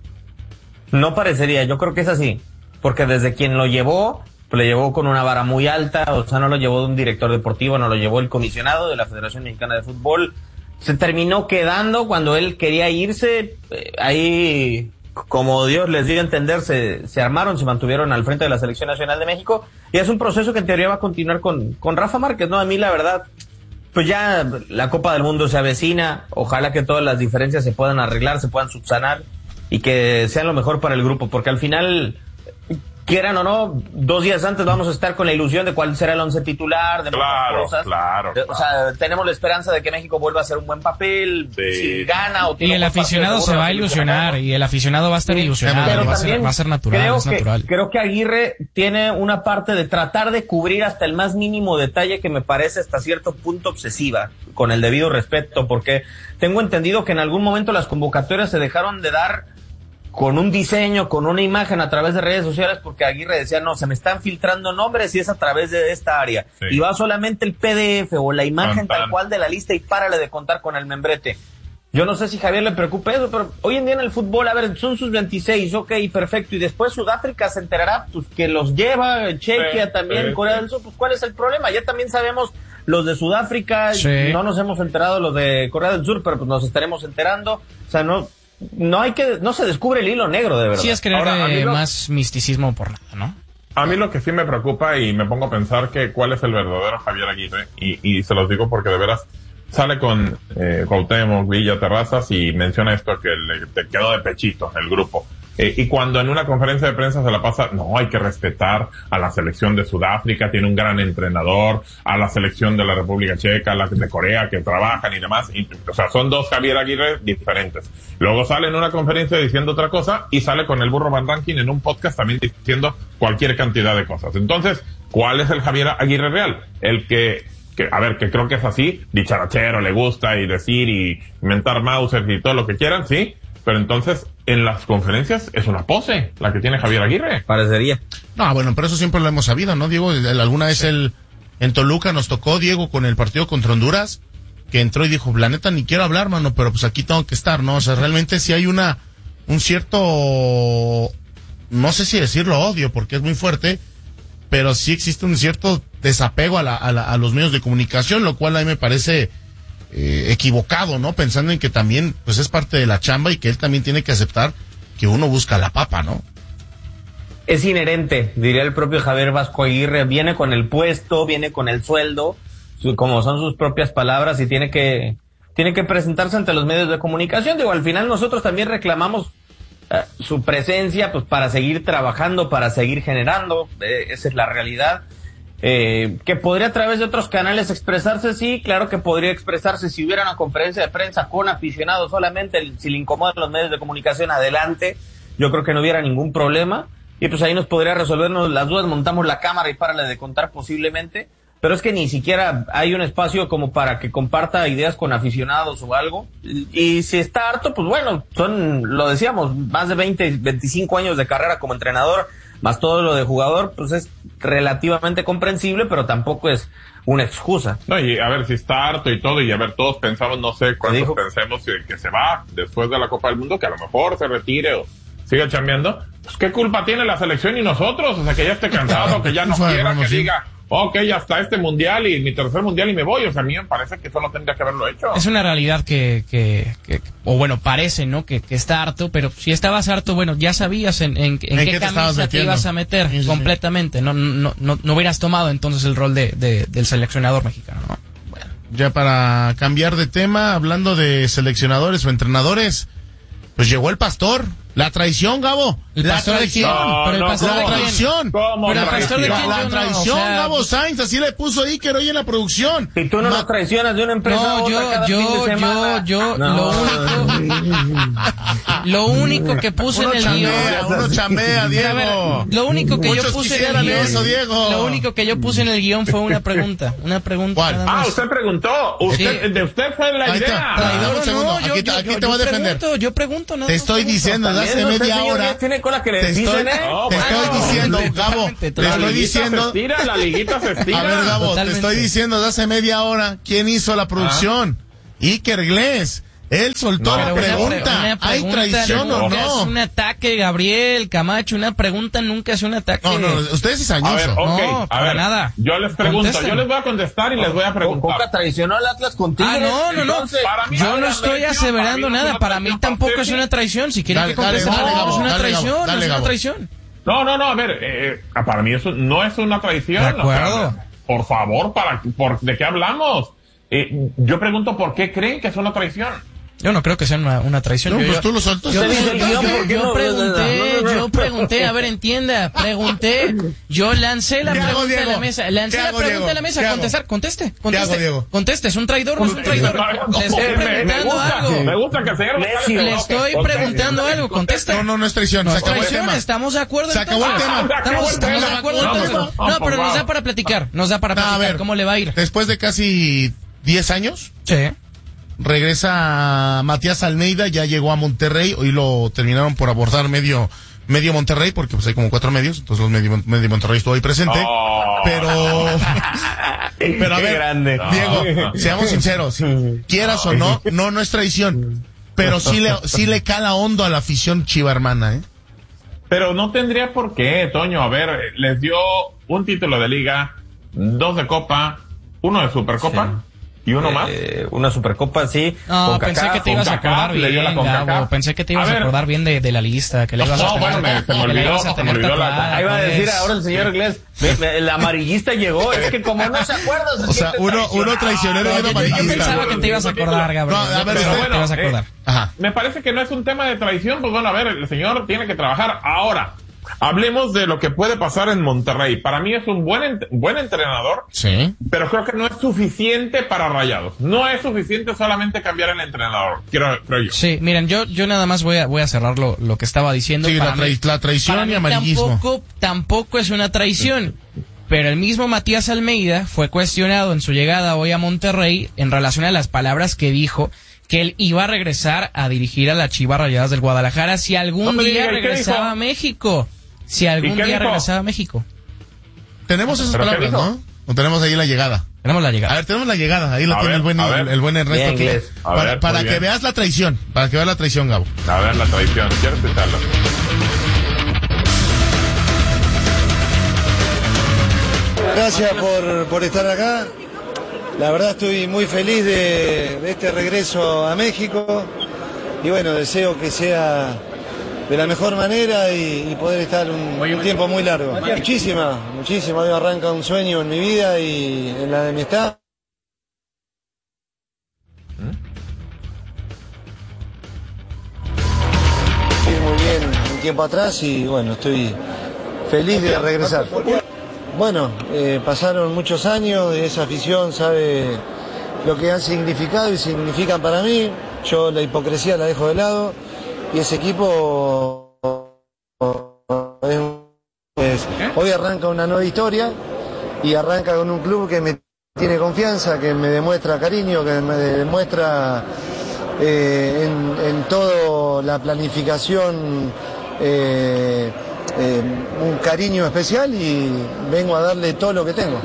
No parecería, yo creo que es así, porque desde quien lo llevó, pues le llevó con una vara muy alta, o sea, no lo llevó de un director deportivo, no lo llevó el comisionado de la Federación Mexicana de Fútbol. Se terminó quedando cuando él quería irse, eh, ahí, como Dios les dio a entender, se, se armaron, se mantuvieron al frente de la Selección Nacional de México, y es un proceso que en teoría va a continuar con, con Rafa Márquez, ¿no? A mí la verdad, pues ya la Copa del Mundo se avecina, ojalá que todas las diferencias se puedan arreglar, se puedan subsanar, y que sean lo mejor para el grupo, porque al final, quieran o no, dos días antes vamos a estar con la ilusión de cuál será el once titular, de Claro, muchas cosas. claro, De- O sea, tenemos la esperanza de que México vuelva a hacer un buen papel, Sí. si gana o Y tiene el un buen partido, aficionado se seguro va a la selección ilusionar, gana. y el aficionado va a estar ilusionado, Pero va a, ser, también va a ser natural, creo es que, natural. Creo que Aguirre tiene una parte de tratar de cubrir hasta el más mínimo detalle que me parece hasta cierto punto obsesiva, con el debido respeto, porque tengo entendido que en algún momento las convocatorias se dejaron de dar con un diseño, con una imagen a través de redes sociales, porque Aguirre decía, no, se me están filtrando nombres y es a través de esta área. Sí. Y va solamente el P D F o la imagen Tan, tan. tal cual de la lista y párale de contar con el membrete. Yo no sé si Javier le preocupa eso, pero hoy en día en el fútbol, a ver, son sus veintiséis, ok, perfecto, y después Sudáfrica se enterará, pues, que los lleva, Chequia Sí, también, sí, Corea sí. del Sur, pues, ¿cuál es el problema? Ya también sabemos los de Sudáfrica, Sí. no nos hemos enterado los de Corea del Sur, pero pues nos estaremos enterando, o sea, no, no hay que, no se descubre el hilo negro, de verdad. Sí es querer Ahora, a mí eh, lo- más misticismo por nada, ¿no? A mí lo que sí me preocupa y me pongo a pensar que cuál es el verdadero Javier Aguirre, y, y se los digo porque de veras sale con eh, Cuauhtémoc, Villa, Terrazas y menciona esto que le te quedó de pechito el grupo. Eh, y cuando en una conferencia de prensa se la pasa, no, hay que respetar a la selección de Sudáfrica, tiene un gran entrenador, a la selección de la República Checa, a la de Corea, que trabajan y demás. Y, o sea, son dos Javier Aguirre diferentes. Luego sale en una conferencia diciendo otra cosa y sale con el Burro Van Ranking en un podcast también diciendo cualquier cantidad de cosas. Entonces, ¿cuál es el Javier Aguirre real? El que, que a ver, que creo que es así, dicharachero, le gusta y decir y inventar Mauser y todo lo que quieran, sí. Pero entonces, en las conferencias es una pose la que tiene Javier Aguirre. Parecería. No, bueno, pero eso siempre lo hemos sabido, ¿no, Diego? El- Alguna vez el, en Toluca nos tocó, Diego, con el partido contra Honduras, que entró y dijo, la neta, ni quiero hablar, mano, pero pues aquí tengo que estar, ¿no? O sea, realmente sí hay una, un cierto, no sé si decirlo odio, porque es muy fuerte, pero sí existe un cierto desapego a, la, a, la, a los medios de comunicación, lo cual a mí me parece eh, equivocado, ¿no? Pensando en que también, pues es parte de la chamba y que él también tiene que aceptar que uno busca la papa, ¿no? Es inherente, diría el propio Javier Vasco Aguirre, viene con el puesto, viene con el sueldo, su- como son sus propias palabras, y tiene que, tiene que presentarse ante los medios de comunicación. Digo, al final nosotros también reclamamos eh, su presencia, pues para seguir trabajando, para seguir generando, eh, esa es la realidad. Eh, que podría a través de otros canales expresarse, sí, claro que podría expresarse si hubiera una conferencia de prensa con aficionados solamente, el- si le incomodan los medios de comunicación, adelante, yo creo que no hubiera ningún problema, y pues ahí nos podría resolvernos las dudas, montamos la cámara y párale de contar posiblemente, pero es que ni siquiera hay un espacio como para que comparta ideas con aficionados o algo, y, y si está harto, pues bueno, son, lo decíamos, más de veinte, veinticinco años de carrera como entrenador, más todo lo de jugador, pues es relativamente comprensible, pero tampoco es una excusa. No, y a ver si está harto y todo, y a ver, todos pensamos, no sé cuántos pensemos que, que se va después de la Copa del Mundo, que a lo mejor se retire o siga chambeando. Pues qué culpa tiene la selección y nosotros, o sea, que ya esté cansado, que ya no Bueno, quiera, vamos, que sí. diga, ok, hasta este mundial y mi tercer mundial y me voy. O sea, a mí me parece que eso no tendría que haberlo hecho. Es una realidad que, que, que o bueno, parece, ¿no? Que, que está harto, pero si estabas harto, bueno, ya sabías en, en, en, ¿En qué, qué camisa te ibas a meter sí, sí, completamente. Sí. No, no, no, no hubieras tomado entonces el rol de, de del seleccionador mexicano, ¿no? Bueno, ya para cambiar de tema, hablando de seleccionadores o entrenadores, pues llegó el Pastor. La traición, Gabo. ¿El la pastor traición. de quién? No, ¿Pero el no, pastor ¿cómo? de quién? La traición. ¿Cómo? ¿Pero el pastor de quién? La, Yo la no, traición, o sea, Gabo Sainz, así le puso Iker hoy en la producción. Si tú no Ma- nos traicionas de una empresa a No, otra yo, cada fin de yo, semana. yo, yo, No. lo único, lo único que puse Uno en el chambea, guión, uno chambea, Mira, a ver, Diego. lo único que Muchos yo puse en el quisieran guión, eso, Diego. lo único que yo puse en el guión fue una pregunta, una pregunta ¿Cuál? nada Ah, más. usted preguntó. Usted, Sí. de usted fue la Ahí está. idea. Traidor, un No, segundo. no, Aquí yo, te- yo, aquí yo, te voy a yo defender. pregunto, yo pregunto, nada Te más estoy pregunto. diciendo desde hace También usted, media señor, hora. ya tiene cola que le Te estoy, dicen, ¿eh? No, te bueno, estoy diciendo, totalmente, Gabo, totalmente, te La estoy liguita diciendo. se estira, la liguita se estira. A ver, Gabo, Totalmente. te estoy diciendo desde hace media hora quién hizo la producción. Iker Glés. Él soltó No, la Pero una pre- pregunta. una ¿Hay pregunta traición o nunca es no? un ataque, Gabriel Camacho, una pregunta nunca es un ataque. No, no, usted es A ver, cizañoso. ok, No, a para ver, nada. yo les pregunto, Contesten. yo les voy a contestar y les voy a Coca preguntar. traicionó al Atlas contigo. Ah, no, no, no. Entonces, para mí Yo no no es estoy traición, aseverando para mí no es nada. una Para mí traición, tampoco para es usted una traición. Si quieren Dale, que dale, conteste, dale, no, Gabo, es una dale, Gabo, traición, no dale, es una Gabo. traición. No, no, no, a ver, eh, para mí eso no es una traición. De acuerdo. O sea, por favor, para, por, ¿de qué hablamos? Eh, yo pregunto por qué creen que es una traición. Yo no creo que sea una, una traición. No, Yo- pues yo- tú lo soltaste. Yo, Usted dice el yo- guión, yo- ¿por qué yo no? pregunté, No, no, no. yo pregunté, a ver, entienda, pregunté, yo lancé la ¿Qué hago, pregunta a la Diego? mesa, lancé ¿Qué la hago, pregunta Diego? a la mesa, ¿Qué hago? contestar, conteste, ¿Qué conteste, hago, Diego? conteste, es un traidor, no es un traidor, le estoy Me- me preguntando gusta, algo, Me gusta que el señor Messi, le estoy preguntando algo, conteste. No, no, no es traición. No Se es acabó el traición, tema. estamos de acuerdo Se acabó el entonces. tema. Se acabó Estamos, el estamos tema. de acuerdo No, entonces. no, No, no, pero por nos da favor. para platicar, nos da para No, a platicar, ver, ¿cómo le va a ir? Después de casi diez años, Sí. regresa Matías Almeida, ya llegó a Monterrey, hoy lo terminaron por abordar medio medio Monterrey, porque pues hay como cuatro medios, entonces los medio, medio Monterrey estuvo ahí presente, Oh. pero pero a Qué ver, grande. Diego, seamos sinceros, quieras o no, no, no es traición, pero sí le, sí le cala hondo a la afición chiva hermana, ¿eh? Pero no tendría por qué, Toño. A ver, les dio un título de liga, dos de copa, uno de supercopa y uno más. Eh, una supercopa, sí. No, Con pensé Kaká, que te ibas a CONCACAF, acordar le dio la bien, CONCACAF. Gabo. Pensé que te ibas A a, ver. acordar bien de, de la lista, que le ibas a No, tener, bueno, me- se me que le olvidó, ibas a se me tener olvidó la- tatuada, Ahí va a pues. decir ahora el señor Glés, ve, ve, el amarillista llegó, es que como no se acuerda, se O sea, siente uno, traicionado. uno traicionero y No, uno yo, yo amarillista. pensaba que te ibas a acordar, Gabriel. No, a Yo ver, pensaba pero que te ibas a bueno, acordar. eh, Ajá. Me parece que no es un tema de traición, pues bueno, a ver, el señor tiene que trabajar ahora. Hablemos de lo que puede pasar en Monterrey. Para mí es un buen ent- buen entrenador, Sí. pero creo que no es suficiente para Rayados. No es suficiente solamente cambiar el entrenador, quiero, creo yo. Sí, miren, yo, yo nada más voy a, voy a cerrar lo, lo que estaba diciendo. Sí, Para la, trai- mí- la traición para y mí amarillismo. Tampoco, tampoco es una traición. Pero el mismo Matías Almeida fue cuestionado en su llegada hoy a Monterrey en relación a las palabras que dijo que él iba a regresar a dirigir a las Chivas Rayadas del Guadalajara si algún No me día diga, ¿y qué regresaba dijo? a México. Si algún ¿Y qué día dijo? regresaba a México. Tenemos esas ¿Pero qué palabras, dijo? ¿no? O tenemos ahí la llegada. Tenemos la llegada. A ver, tenemos la llegada. Ahí la A tiene ver, el buen, a ver. el, el buen Ernesto Bien, aquí. inglés. A Para, ver, para muy que bien. veas la traición. Para que veas la traición, Gabo. A ver, la traición, quiero escucharlo. Gracias por, por estar acá. La verdad estoy muy feliz de, de este regreso a México y bueno, deseo que sea de la mejor manera y, y poder estar un, un tiempo muy largo. Muchísima, muchísima. Hoy arranca un sueño en mi vida y en la de mi staff. Ir muy bien un tiempo atrás y bueno, estoy feliz de regresar. Bueno, eh, pasaron muchos años y esa afición sabe lo que han significado y significan para mí. Yo la hipocresía la dejo de lado y ese equipo es, es- hoy arranca una nueva historia y arranca con un club que me tiene confianza, que me demuestra cariño, que me demuestra eh, en, en toda la planificación eh, eh, un cariño especial y vengo a darle todo lo que tengo.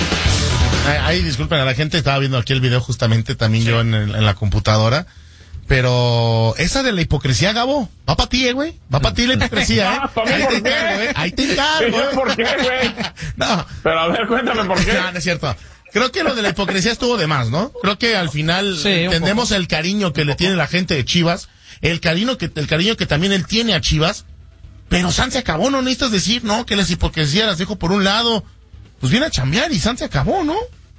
Ahí, ahí, disculpen a la gente, estaba viendo aquí el video justamente también yo en, el- en la computadora. pero esa de la hipocresía, Gabo, va para ti, eh, güey. Va para ti la hipocresía, ¿eh? Ahí te encargo, ¿eh? Ahí te encargo, ¿eh? ¿Por qué, güey? No. Pero a ver, cuéntame por qué. No, no es cierto. Creo que lo de la hipocresía estuvo de más, ¿no? Creo que al final Sí, entendemos el cariño que le tiene la gente de Chivas, el cariño que, el cariño que también él tiene a Chivas, pero San se acabó, no necesitas decir, no, que las hipocresías las dejo por un lado. Pues viene a chambear y San se acabó, ¿no?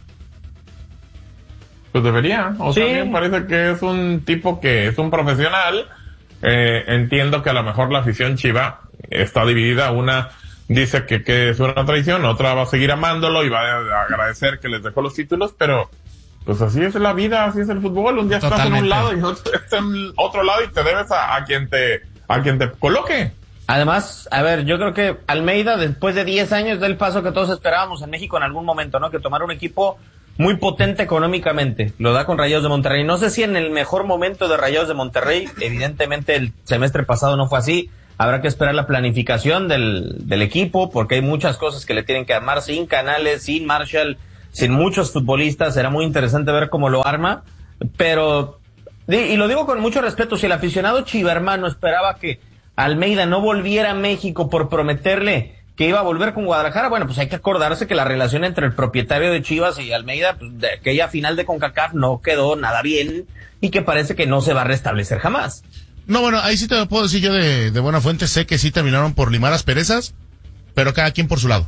Pues debería. O Sí. sea, a mí me parece que es un tipo que es un profesional. Eh, entiendo que a lo mejor la afición chiva está dividida. Una dice que, que es una traición, otra va a seguir amándolo y va a agradecer que les dejó los títulos, pero pues así es la vida, así es el fútbol. Un día estás en un Totalmente. lado y otro, estás en otro lado y te debes a, a quien te a quien te coloque. Además, a ver, yo creo que Almeida, después de diez años, da el paso que todos esperábamos en México en algún momento, ¿no? Que tomara un equipo muy potente económicamente. Lo da con Rayados de Monterrey. No sé si en el mejor momento de Rayados de Monterrey, evidentemente el semestre pasado no fue así. Habrá que esperar la planificación del, del equipo, porque hay muchas cosas que le tienen que armar sin Canales, sin Marshall, sin muchos futbolistas. Será muy interesante ver cómo lo arma. Pero, y lo digo con mucho respeto, si el aficionado chivermano esperaba que Almeida no volviera a México por prometerle que iba a volver con Guadalajara, bueno, pues hay que acordarse que la relación entre el propietario de Chivas y Almeida, pues de aquella final de CONCACAF no quedó nada bien y que parece que no se va a restablecer jamás. No, bueno, ahí sí te lo puedo decir yo de, de buena fuente, sé que sí terminaron por limar asperezas, pero cada quien por su lado.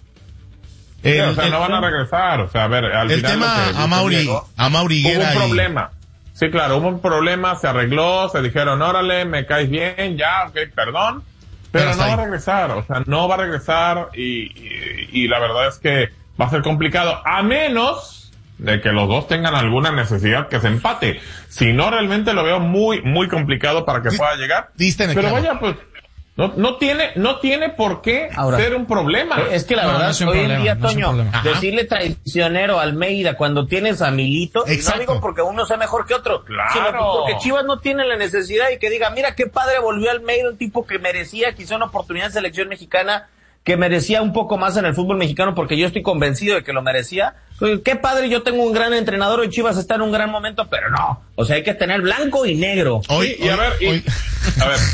Sí, El- o sea, el- no van a regresar. O sea, a ver, al El final tema lo que dice a Mauri, Diego, a Mauri hubo Higuera un y- problema. Sí, claro, hubo un problema, se arregló, se dijeron, órale, me caes bien, ya, ok, perdón. Pero, Pero no hasta va a ahí. regresar, o sea, no va a regresar y, y, y la verdad es que va a ser complicado, a menos de que los dos tengan alguna necesidad que se empate. Si no, realmente lo veo muy, muy complicado para que Di- pueda llegar. diste en el Pero clavo. vaya, pues, no, no tiene, no tiene por qué Ahora, ser un problema. Es que la No, verdad, no es un hoy problema, en día, no es un Toño, problema. Ajá. decirle traicionero a Almeida cuando tienes a Milito, y no Exacto. digo porque uno sea mejor que otro, Claro. sino pues porque Chivas no tiene la necesidad y que diga, mira qué padre volvió Almeida, un tipo que merecía quizá una oportunidad en selección mexicana, que merecía un poco más en el fútbol mexicano, porque yo estoy convencido de que lo merecía. Qué padre, yo tengo un gran entrenador y Chivas está en un gran momento, pero no. O sea, hay que tener blanco y negro. Hoy, y a hoy- ver, y- hoy- a ver.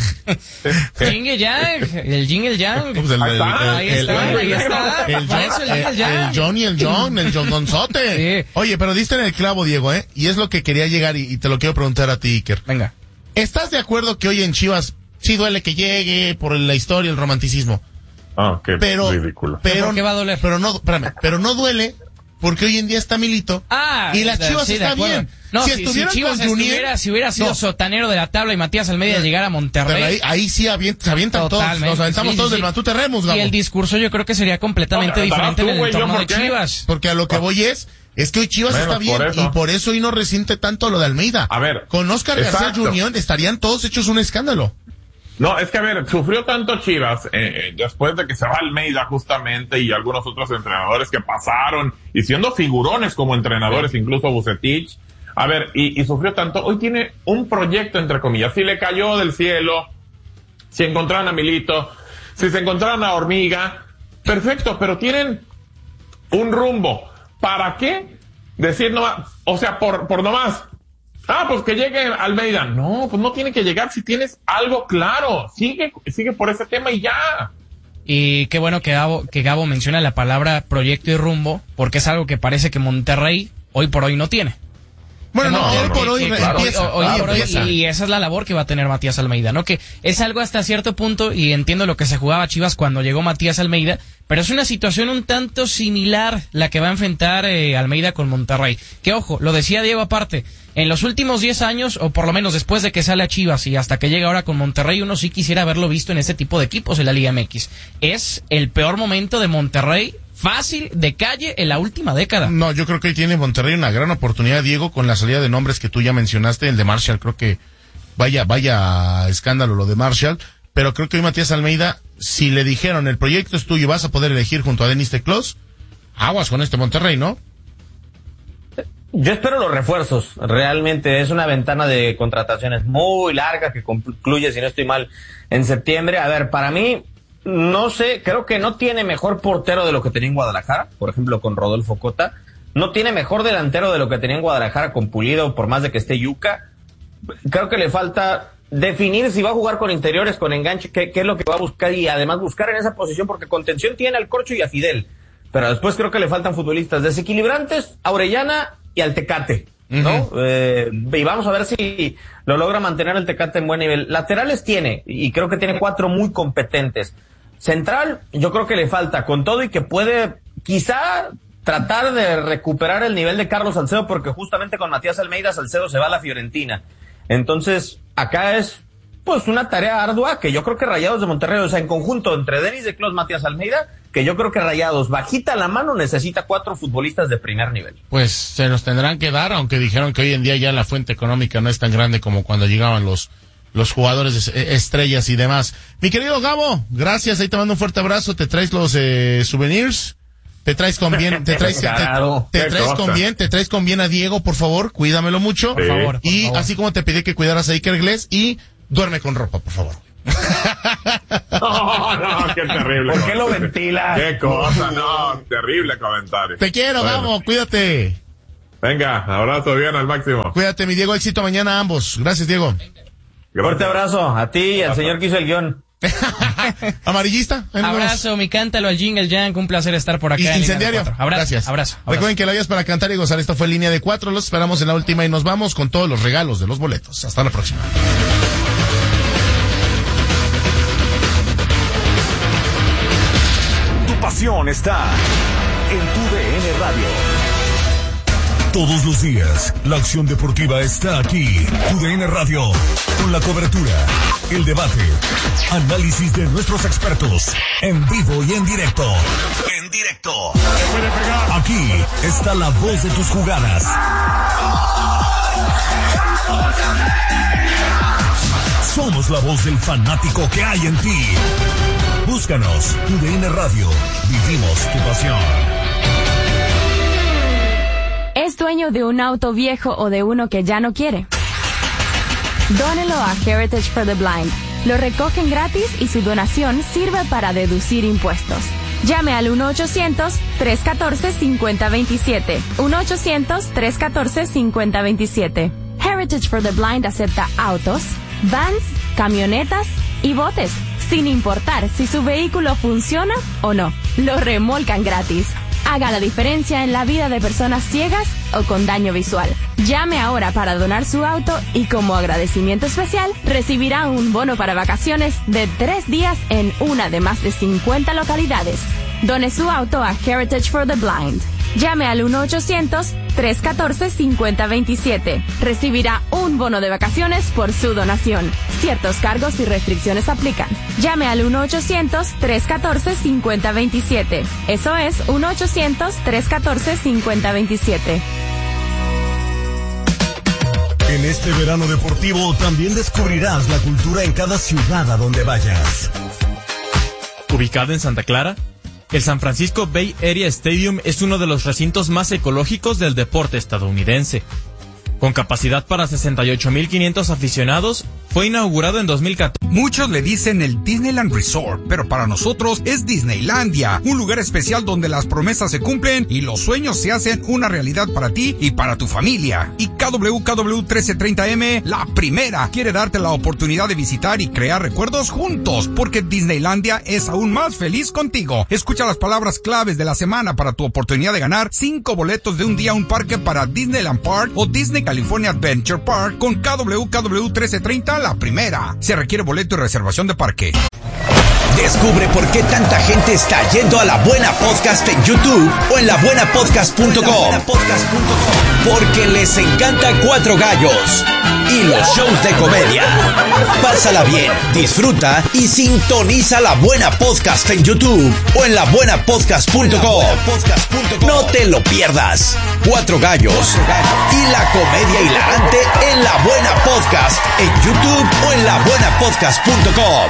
Jingle Yang, el Jingle Yang. Pues el- Ahí el- está, Ahí el- está, el- ahí está. El, Para eso John, el Jingle el, Yang. el John y el John, el John Gonzote. Sí. Oye, pero diste en el clavo, Diego, ¿eh? Y es lo que quería llegar y, y te lo quiero preguntar a ti, Iker. Venga. ¿Estás de acuerdo que hoy en Chivas sí duele que llegue por la historia, el romanticismo? Ah, qué Pero, ridículo. pero, ¿Por qué va a doler? Pero no, espérame, pero no duele porque hoy en día está Milito. Ah, y las de- Chivas sí, de está acuerdo. bien. No, si, si estuvieran Chivas con Junior- estuviera, si hubiera sido No. sotanero de la tabla y Matías Almeida llegara a Monterrey. Pero ahí, ahí sí avient- se avientan todos, Totalmente, nos aventamos sí, todos sí, del sí. Matute Remus, Gabo. Y el discurso yo creo que sería completamente No, diferente en tú, el güey, ¿yo entorno por de qué? Chivas. Porque a lo que voy es, es que hoy Chivas Menos está bien por eso. y por eso hoy no resiente tanto lo de Almeida. A ver, Con Oscar García exacto. Junior estarían todos hechos un escándalo. No, es que a ver, sufrió tanto Chivas eh, después de que se va Almeida justamente y algunos otros entrenadores que pasaron y siendo figurones como entrenadores, incluso Vucetich. A ver, y, y sufrió tanto. Hoy tiene un proyecto, entre comillas. Si le cayó del cielo, si encontraron a Milito, si se encontraron a Hormiga, perfecto, pero tienen un rumbo. ¿Para qué decir nomás? O sea, por, por nomás. Ah, pues que llegue Almeida. No, pues no tiene que llegar si tienes algo claro. Sigue, sigue por ese tema y ya. Y qué bueno que Gabo, que Gabo menciona la palabra proyecto y rumbo, porque es algo que parece que Monterrey hoy por hoy no tiene. Bueno, no, No, hoy no, por hoy que- que empieza. hoy- hoy hoy por hoy, empieza. y esa es la labor que va a tener Matías Almeida, ¿no? Que es algo hasta cierto punto, y entiendo lo que se jugaba Chivas cuando llegó Matías Almeida, pero es una situación un tanto similar la que va a enfrentar eh, Almeida con Monterrey. Que ojo, lo decía Diego aparte, en los últimos diez años, o por lo menos después de que sale a Chivas y hasta que llega ahora con Monterrey, uno sí quisiera haberlo visto en este tipo de equipos en la Liga M X. Es el peor momento de Monterrey, fácil, de calle, en la última década. No, yo creo que hoy tiene Monterrey una gran oportunidad, Diego, con la salida de nombres que tú ya mencionaste, el de Marshall, creo que vaya, vaya escándalo lo de Marshall, pero creo que hoy Matías Almeida, si le dijeron el proyecto es tuyo y vas a poder elegir junto a Denis Teclos, aguas con este Monterrey, ¿no? Yo espero los refuerzos, realmente es una ventana de contrataciones muy larga que concluye, si no estoy mal, en septiembre. A ver, para mí, no sé, creo que no tiene mejor portero de lo que tenía en Guadalajara, por ejemplo con Rodolfo Cota, no tiene mejor delantero de lo que tenía en Guadalajara con Pulido, por más de que esté Yuca, creo que le falta definir si va a jugar con interiores, con enganche, qué, qué es lo que va a buscar y además buscar en esa posición, porque contención tiene al Corcho y a Fidel, pero después creo que le faltan futbolistas desequilibrantes, a Orellana y al Tecate, ¿no? Uh-huh. Eh, y vamos a ver si lo logra mantener el Tecate en buen nivel. Laterales tiene, y creo que tiene cuatro muy competentes. Central, yo creo que le falta, con todo y que puede quizá tratar de recuperar el nivel de Carlos Salcedo, porque justamente con Matías Almeida Salcedo se va a la Fiorentina. Entonces, acá es pues una tarea ardua que yo creo que Rayados de Monterrey, o sea, en conjunto entre Denis de Clos, Matías Almeida, que yo creo que Rayados, bajita la mano, necesita cuatro futbolistas de primer nivel. Pues se los tendrán que dar, aunque dijeron que hoy en día ya la fuente económica no es tan grande como cuando llegaban los los jugadores estrellas y demás. Mi querido Gabo, gracias, ahí te mando un fuerte abrazo, te traes los eh, souvenirs, te traes con bien, te traes, claro, te, te traes cosa. con bien, te traes con bien a Diego, por favor, cuídamelo mucho, por favor, por y favor. Así como te pedí que cuidaras a Iker Gles, y duerme con ropa, por favor. No, no, qué terrible. ¿Por qué lo ventila? Qué cosa, no, terrible comentario. Te quiero, bueno. Gabo, cuídate. Venga, abrazo bien al máximo. Cuídate, mi Diego, éxito mañana a ambos. Gracias, Diego. Gracias. Fuerte abrazo a ti y al señor que hizo el guión. Amarillista. Abrazo, mi cántalo al Jingle Jank, un placer estar por acá. Y incendiario. Abrazo, Gracias. Abrazo, abrazo. Recuerden que la vida es para cantar y gozar. Esto fue Línea de Cuatro. Los esperamos en la última y nos vamos con todos los regalos de los boletos. Hasta la próxima. Tu pasión está en tu D N Radio. Todos los días, la acción deportiva está aquí. Tu D N Radio, con la cobertura, el debate, análisis de nuestros expertos, en vivo y en directo. En directo. Aquí está la voz de tus jugadas. Somos la voz del fanático que hay en ti. Búscanos, Tu D N Radio. Vivimos tu pasión. ¿Es dueño de un auto viejo o de uno que ya no quiere? Dónelo a Heritage for the Blind. Lo recogen gratis y su donación sirve para deducir impuestos. Llame al uno ochocientos, tres uno cuatro, cinco cero dos siete. uno ochocientos, tres uno cuatro, cinco cero dos siete. Heritage for the Blind acepta autos, vans, camionetas y botes, sin importar si su vehículo funciona o no. Lo remolcan gratis. Haga la diferencia en la vida de personas ciegas o con daño visual. Llame ahora para donar su auto y como agradecimiento especial recibirá un bono para vacaciones de tres días en una de más de cincuenta localidades. Done su auto a Heritage for the Blind. Llame al uno ochocientos, tres uno cuatro, cinco cero dos siete. Recibirá un bono de vacaciones por su donación. Ciertos cargos y restricciones aplican. Llame al uno ochocientos, tres uno cuatro, cinco cero dos siete. Eso es uno ochocientos, tres uno cuatro, cinco cero dos siete. En este verano deportivo también descubrirás la cultura en cada ciudad a donde vayas. Ubicado en Santa Clara, el San Francisco Bay Area Stadium es uno de los recintos más ecológicos del deporte estadounidense. Con capacidad para sesenta y ocho mil quinientos aficionados, fue inaugurado en dos mil catorce. Muchos le dicen el Disneyland Resort, pero para nosotros es Disneylandia, un lugar especial donde las promesas se cumplen y los sueños se hacen una realidad para ti y para tu familia. Y K W K W trece treinta M, la primera, quiere darte la oportunidad de visitar y crear recuerdos juntos, porque Disneylandia es aún más feliz contigo. Escucha las palabras claves de la semana para tu oportunidad de ganar cinco boletos de un día a un parque para Disneyland Park o Disney California Adventure Park con K W K W trece treinta, la primera. Se requiere boleto y reservación de parque. Descubre por qué tanta gente está yendo a La Buena Podcast en YouTube o en la buena podcast punto com. Porque les encanta Cuatro Gallos y los shows de comedia. Pásala bien, disfruta y sintoniza La Buena Podcast en YouTube o en la buena podcast punto com. No te lo pierdas. Cuatro Gallos y la comedia hilarante en La Buena Podcast en YouTube o en la buena podcast punto com.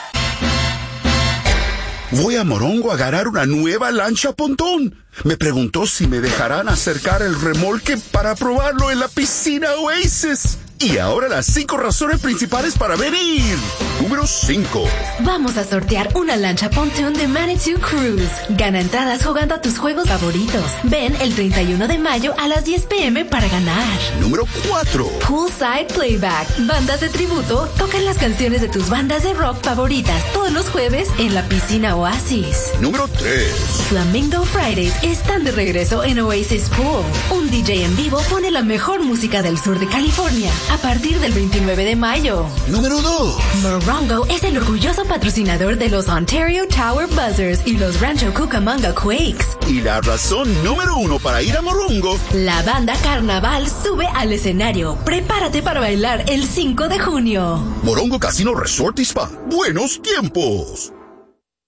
Voy a Morongo a agarrar una nueva lancha pontón. Me preguntó si me dejarán acercar el remolque para probarlo en la piscina Oasis. Y ahora las cinco razones principales para venir. Número cinco. Vamos a sortear una lancha pontoon de Manitou Cruise. Gana entradas jugando a tus juegos favoritos. Ven el treinta y uno de mayo a las diez pm para ganar. Número cuatro. Poolside Playback. Bandas de tributo tocan las canciones de tus bandas de rock favoritas todos los jueves en la piscina Oasis. Número tres. Flamingo Fridays están de regreso en Oasis Pool. Un D J en vivo pone la mejor música del sur de California a partir del veintinueve de mayo. Número dos. Morongo es el orgulloso patrocinador de los Ontario Tower Buzzers y los Rancho Cucamonga Quakes. Y la razón número uno para ir a Morongo. La banda Carnaval sube al escenario. Prepárate para bailar el cinco de junio. Morongo Casino Resort y Spa. Buenos tiempos.